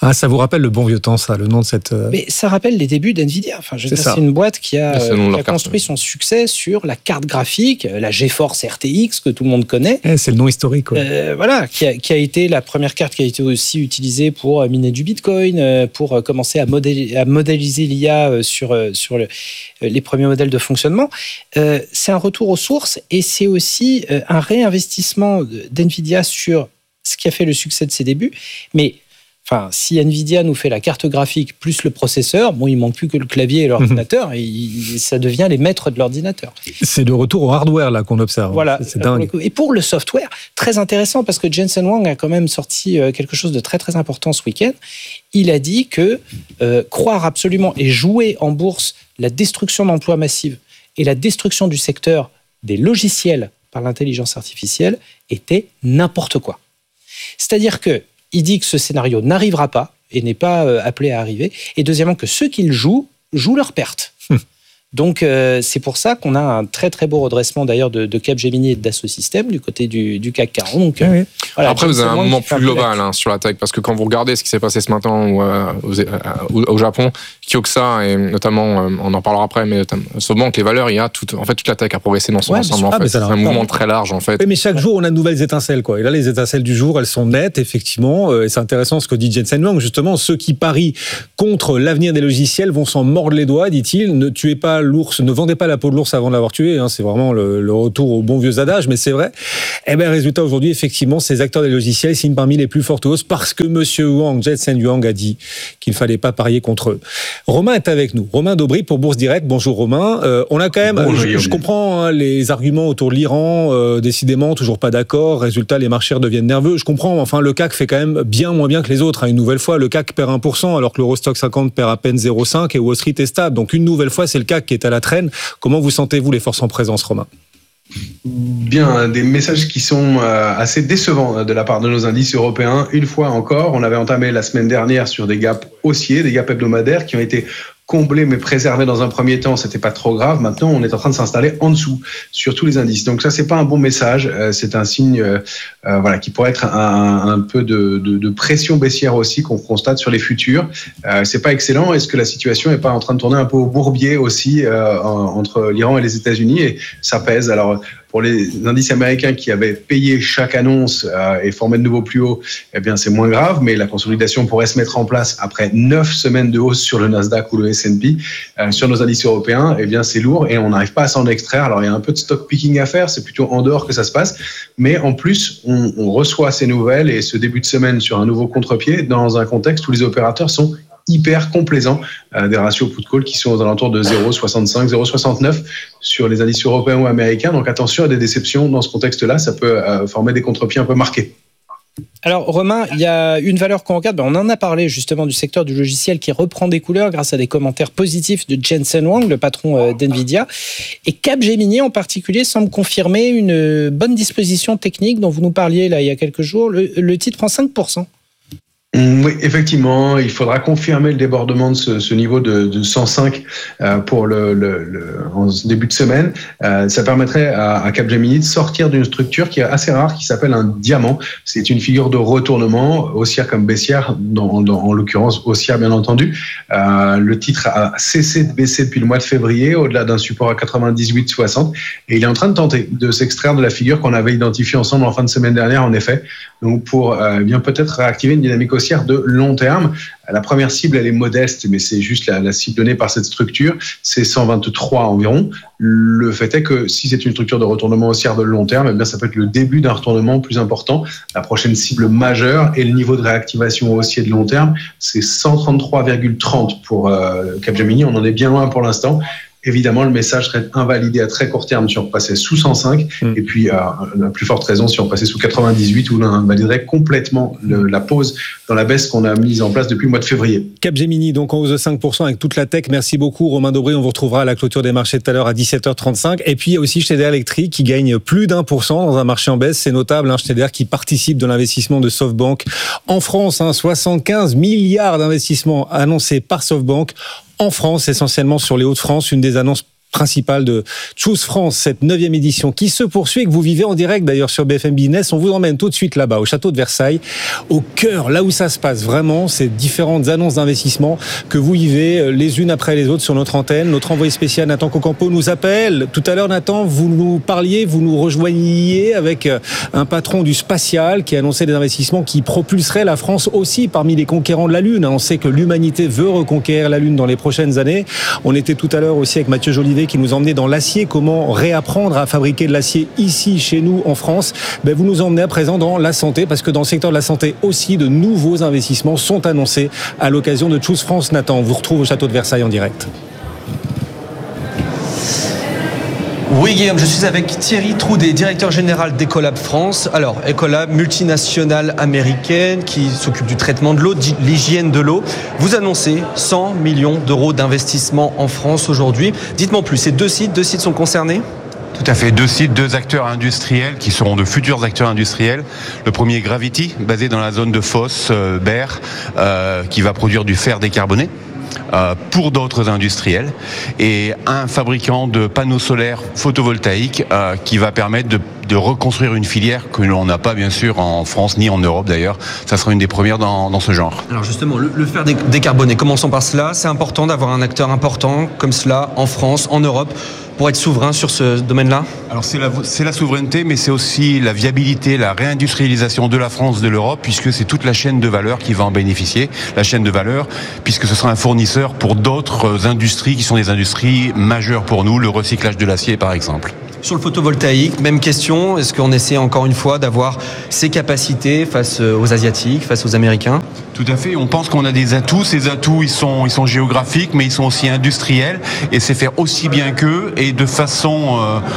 Speaker 3: Ah, ça vous rappelle le bon vieux temps, ça, le nom de cette...
Speaker 5: Mais ça rappelle les débuts d'NVIDIA. Enfin, je veux dire, c'est une boîte qui a, qui a construit son succès sur la carte graphique, la GeForce R T X, que tout le monde connaît.
Speaker 3: Eh, c'est le nom historique, quoi.
Speaker 5: Euh, voilà, qui a, qui a été la première carte qui a été aussi utilisée pour miner du Bitcoin, pour commencer à, modéliser, à modéliser l'I A sur, sur le, les premiers modèles de fonctionnement. Euh, c'est un retour aux sources et c'est aussi un réinvestissement d'NVIDIA sur ce qui a fait le succès de ses débuts. Mais enfin, si NVIDIA nous fait la carte graphique plus le processeur, bon, il manque plus que le clavier et l'ordinateur, et il, ça devient les maîtres de l'ordinateur.
Speaker 3: C'est le retour au hardware là qu'on observe.
Speaker 5: Voilà,
Speaker 3: c'est dingue.
Speaker 5: Et pour le software, très intéressant parce que Jensen Huang a quand même sorti quelque chose de très très important ce week-end. Il a dit que euh, croire absolument et jouer en bourse la destruction d'emplois massives et la destruction du secteur des logiciels par l'intelligence artificielle était n'importe quoi. C'est-à-dire que il dit que ce scénario n'arrivera pas et n'est pas euh, appelé à arriver. Et deuxièmement, que ceux qui le jouent, jouent leur perte. Donc, euh, c'est pour ça qu'on a un très, très beau redressement d'ailleurs de, de Capgemini et de Dassault Systèmes du côté du, du C A C quarante. Donc,
Speaker 26: oui, oui.
Speaker 5: Voilà,
Speaker 26: après, vous avez un moment plus global hein, sur la tech, parce que quand vous regardez ce qui s'est passé ce matin au, au, au Japon, Kyokusa, et notamment, on en parlera après, mais SoftBank, les valeurs, il y a tout, en fait, toute la tech a progressé dans son ouais, ensemble. En fait. C'est un mouvement très large, en fait.
Speaker 3: Oui, mais chaque jour, on a de nouvelles étincelles, quoi. Et là, les étincelles du jour, elles sont nettes, effectivement. Et c'est intéressant ce que dit Jensen Huang. Justement, ceux qui parient contre l'avenir des logiciels vont s'en mordre les doigts, dit-il. Ne tuez pas l'ours, ne vendez pas la peau de l'ours avant de l'avoir tué. Hein. C'est vraiment le, le retour au bon vieux adage, mais c'est vrai. Eh bien, résultat, aujourd'hui, effectivement, ces acteurs des logiciels signent parmi les plus fortes hausses parce que monsieur Huang, Jensen Huang, a dit qu'il ne fallait pas parier contre eux. Romain est avec nous. Romain Daubry pour Bourse Direct. Bonjour Romain. Euh, on a quand même, Bonjour, je, je comprends hein, les arguments autour de l'Iran, euh, décidément, toujours pas d'accord. Résultat, les marchés deviennent nerveux. Je comprends, enfin, le C A C fait quand même bien moins bien que les autres. Hein. Une nouvelle fois, le C A C perd un pour cent alors que l'Eurostoxx cinquante perd à peine zéro virgule cinq et Wall Street est stable. Donc, une nouvelle fois, c'est le C A C qui est à la traîne. Comment vous sentez-vous les forces en présence, Romain ?
Speaker 8: Bien, des messages qui sont assez décevants de la part de nos indices européens. Une fois encore, on avait entamé la semaine dernière sur des gaps haussiers, des gaps hebdomadaires qui ont été comblés mais préservés dans un premier temps, c'était pas trop grave. Maintenant, on est en train de s'installer en dessous sur tous les indices. Donc ça, c'est pas un bon message. C'est un signe, euh, voilà, qui pourrait être un, un peu de, de, de pression baissière aussi qu'on constate sur les futurs. Euh, c'est pas excellent. Est-ce que la situation est pas en train de tourner un peu au bourbier aussi euh, entre l'Iran et les États-Unis et ça pèse. Alors pour les indices américains qui avaient payé chaque annonce euh, et formé de nouveaux plus hauts, eh bien c'est moins grave, mais la consolidation pourrait se mettre en place après neuf semaines de hausse sur le Nasdaq ou le S and P. Euh, sur nos indices européens, eh bien c'est lourd et on n'arrive pas à s'en extraire. Alors il y a un peu de stock picking à faire, c'est plutôt en dehors que ça se passe, mais en plus on, on reçoit ces nouvelles et ce début de semaine sur un nouveau contre-pied dans un contexte où les opérateurs sont hyper complaisants, euh, des ratios put-call qui sont aux alentours de zéro virgule soixante-cinq, zéro virgule soixante-neuf sur les indices européens ou américains. Donc attention à des déceptions dans ce contexte-là, ça peut euh, former des contre-pieds un peu marqués.
Speaker 5: Alors Romain, il y a une valeur qu'on regarde, ben on en a parlé justement du secteur du logiciel qui reprend des couleurs grâce à des commentaires positifs de Jensen Huang, le patron d'NVIDIA. Et Capgemini en particulier semble confirmer une bonne disposition technique dont vous nous parliez là il y a quelques jours. Le, le titre prend cinq pour cent.
Speaker 8: Oui, effectivement, il faudra confirmer le débordement de ce, ce niveau de, de cent cinq euh, pour le, le, le en début de semaine. Euh, ça permettrait à, à Capgemini de sortir d'une structure qui est assez rare, qui s'appelle un diamant. C'est une figure de retournement, haussière comme baissière, dans, dans, en l'occurrence haussière bien entendu. Euh, le titre a cessé de baisser depuis le mois de février, au-delà d'un support à quatre-vingt-dix-huit soixante, et il est en train de tenter de s'extraire de la figure qu'on avait identifiée ensemble en fin de semaine dernière, en effet. Donc pour euh, bien peut-être réactiver une dynamique haussière de long terme. La première cible, elle est modeste, mais c'est juste la, la cible donnée par cette structure, c'est cent vingt-trois environ. Le fait est que si c'est une structure de retournement haussière de long terme, eh bien ça peut être le début d'un retournement plus important. La prochaine cible majeure et le niveau de réactivation haussier de long terme, c'est cent trente-trois virgule trente pour euh, Capgemini. On en est bien loin pour l'instant. Évidemment, le message serait invalidé à très court terme si on repassait sous cent cinq, mmh. et puis euh, la plus forte raison si on passait sous quatre-vingt-dix-huit, où on invaliderait complètement le, la pause dans la baisse qu'on a mise en place depuis le mois de février.
Speaker 3: Capgemini, donc en hausse de cinq pour cent avec toute la tech. Merci beaucoup Romain Daubry, on vous retrouvera à la clôture des marchés tout à l'heure à dix-sept heures trente-cinq. Et puis il y a aussi Schneider Electric qui gagne plus d'un pour cent dans un marché en baisse, c'est notable, hein, Schneider qui participe de l'investissement de SoftBank en France, hein, soixante-quinze milliards d'investissements annoncés par SoftBank en France, essentiellement sur les Hauts-de-France, une des annonces principal de Choose France, cette neuvième édition qui se poursuit et que vous vivez en direct d'ailleurs sur B F M Business. On vous emmène tout de suite là-bas, au château de Versailles, au cœur, là où ça se passe vraiment, ces différentes annonces d'investissement que vous vivez les unes après les autres sur notre antenne. Notre envoyé spécial Nathan Cocampo nous appelle. Tout à l'heure, Nathan, vous nous parliez, vous nous rejoigniez avec un patron du spatial qui annonçait des investissements qui propulseraient la France aussi parmi les conquérants de la Lune. On sait que l'humanité veut reconquérir la Lune dans les prochaines années. On était tout à l'heure aussi avec Mathieu Jolivet qui nous emmenait dans l'acier, comment réapprendre à fabriquer de l'acier ici, chez nous, en France. Ben, vous nous emmenez à présent dans la santé, parce que dans le secteur de la santé aussi, de nouveaux investissements sont annoncés à l'occasion de Choose France. Nathan, on vous retrouve au château de Versailles en direct.
Speaker 13: Oui Guillaume, je suis avec Thierry Troudet, directeur général d'Ecolab France. Alors Ecolab, multinationale américaine qui s'occupe du traitement de l'eau, de l'hygiène de l'eau. Vous annoncez cent millions d'euros d'investissement en France aujourd'hui. Dites-moi plus, ces deux sites, deux sites sont concernés ?
Speaker 14: Tout à fait, deux sites, deux acteurs industriels qui seront de futurs acteurs industriels. Le premier Gravity, basé dans la zone de Fos, euh, Berre, euh, qui va produire du fer décarboné. Euh, pour d'autres industriels, et un fabricant de panneaux solaires photovoltaïques euh, qui va permettre de, de reconstruire une filière que l'on n'a pas bien sûr en France ni en Europe d'ailleurs. Ça sera une des premières dans, dans ce genre.
Speaker 13: Alors justement, le, le fer décarboné, commençons par cela. C'est important d'avoir un acteur important comme cela en France, en Europe, pour être souverain sur ce domaine-là ?
Speaker 14: Alors c'est la, c'est la souveraineté, mais c'est aussi la viabilité, la réindustrialisation de la France, de l'Europe, puisque c'est toute la chaîne de valeur qui va en bénéficier, la chaîne de valeur, puisque ce sera un fournisseur pour d'autres industries qui sont des industries majeures pour nous, le recyclage de l'acier par exemple.
Speaker 13: Sur le photovoltaïque, même question, est-ce qu'on essaie encore une fois d'avoir ces capacités face aux Asiatiques, face aux Américains ?
Speaker 14: Tout à fait, on pense qu'on a des atouts, ces atouts ils sont, ils sont géographiques mais ils sont aussi industriels et c'est faire aussi bien qu'eux et de façon... Euh,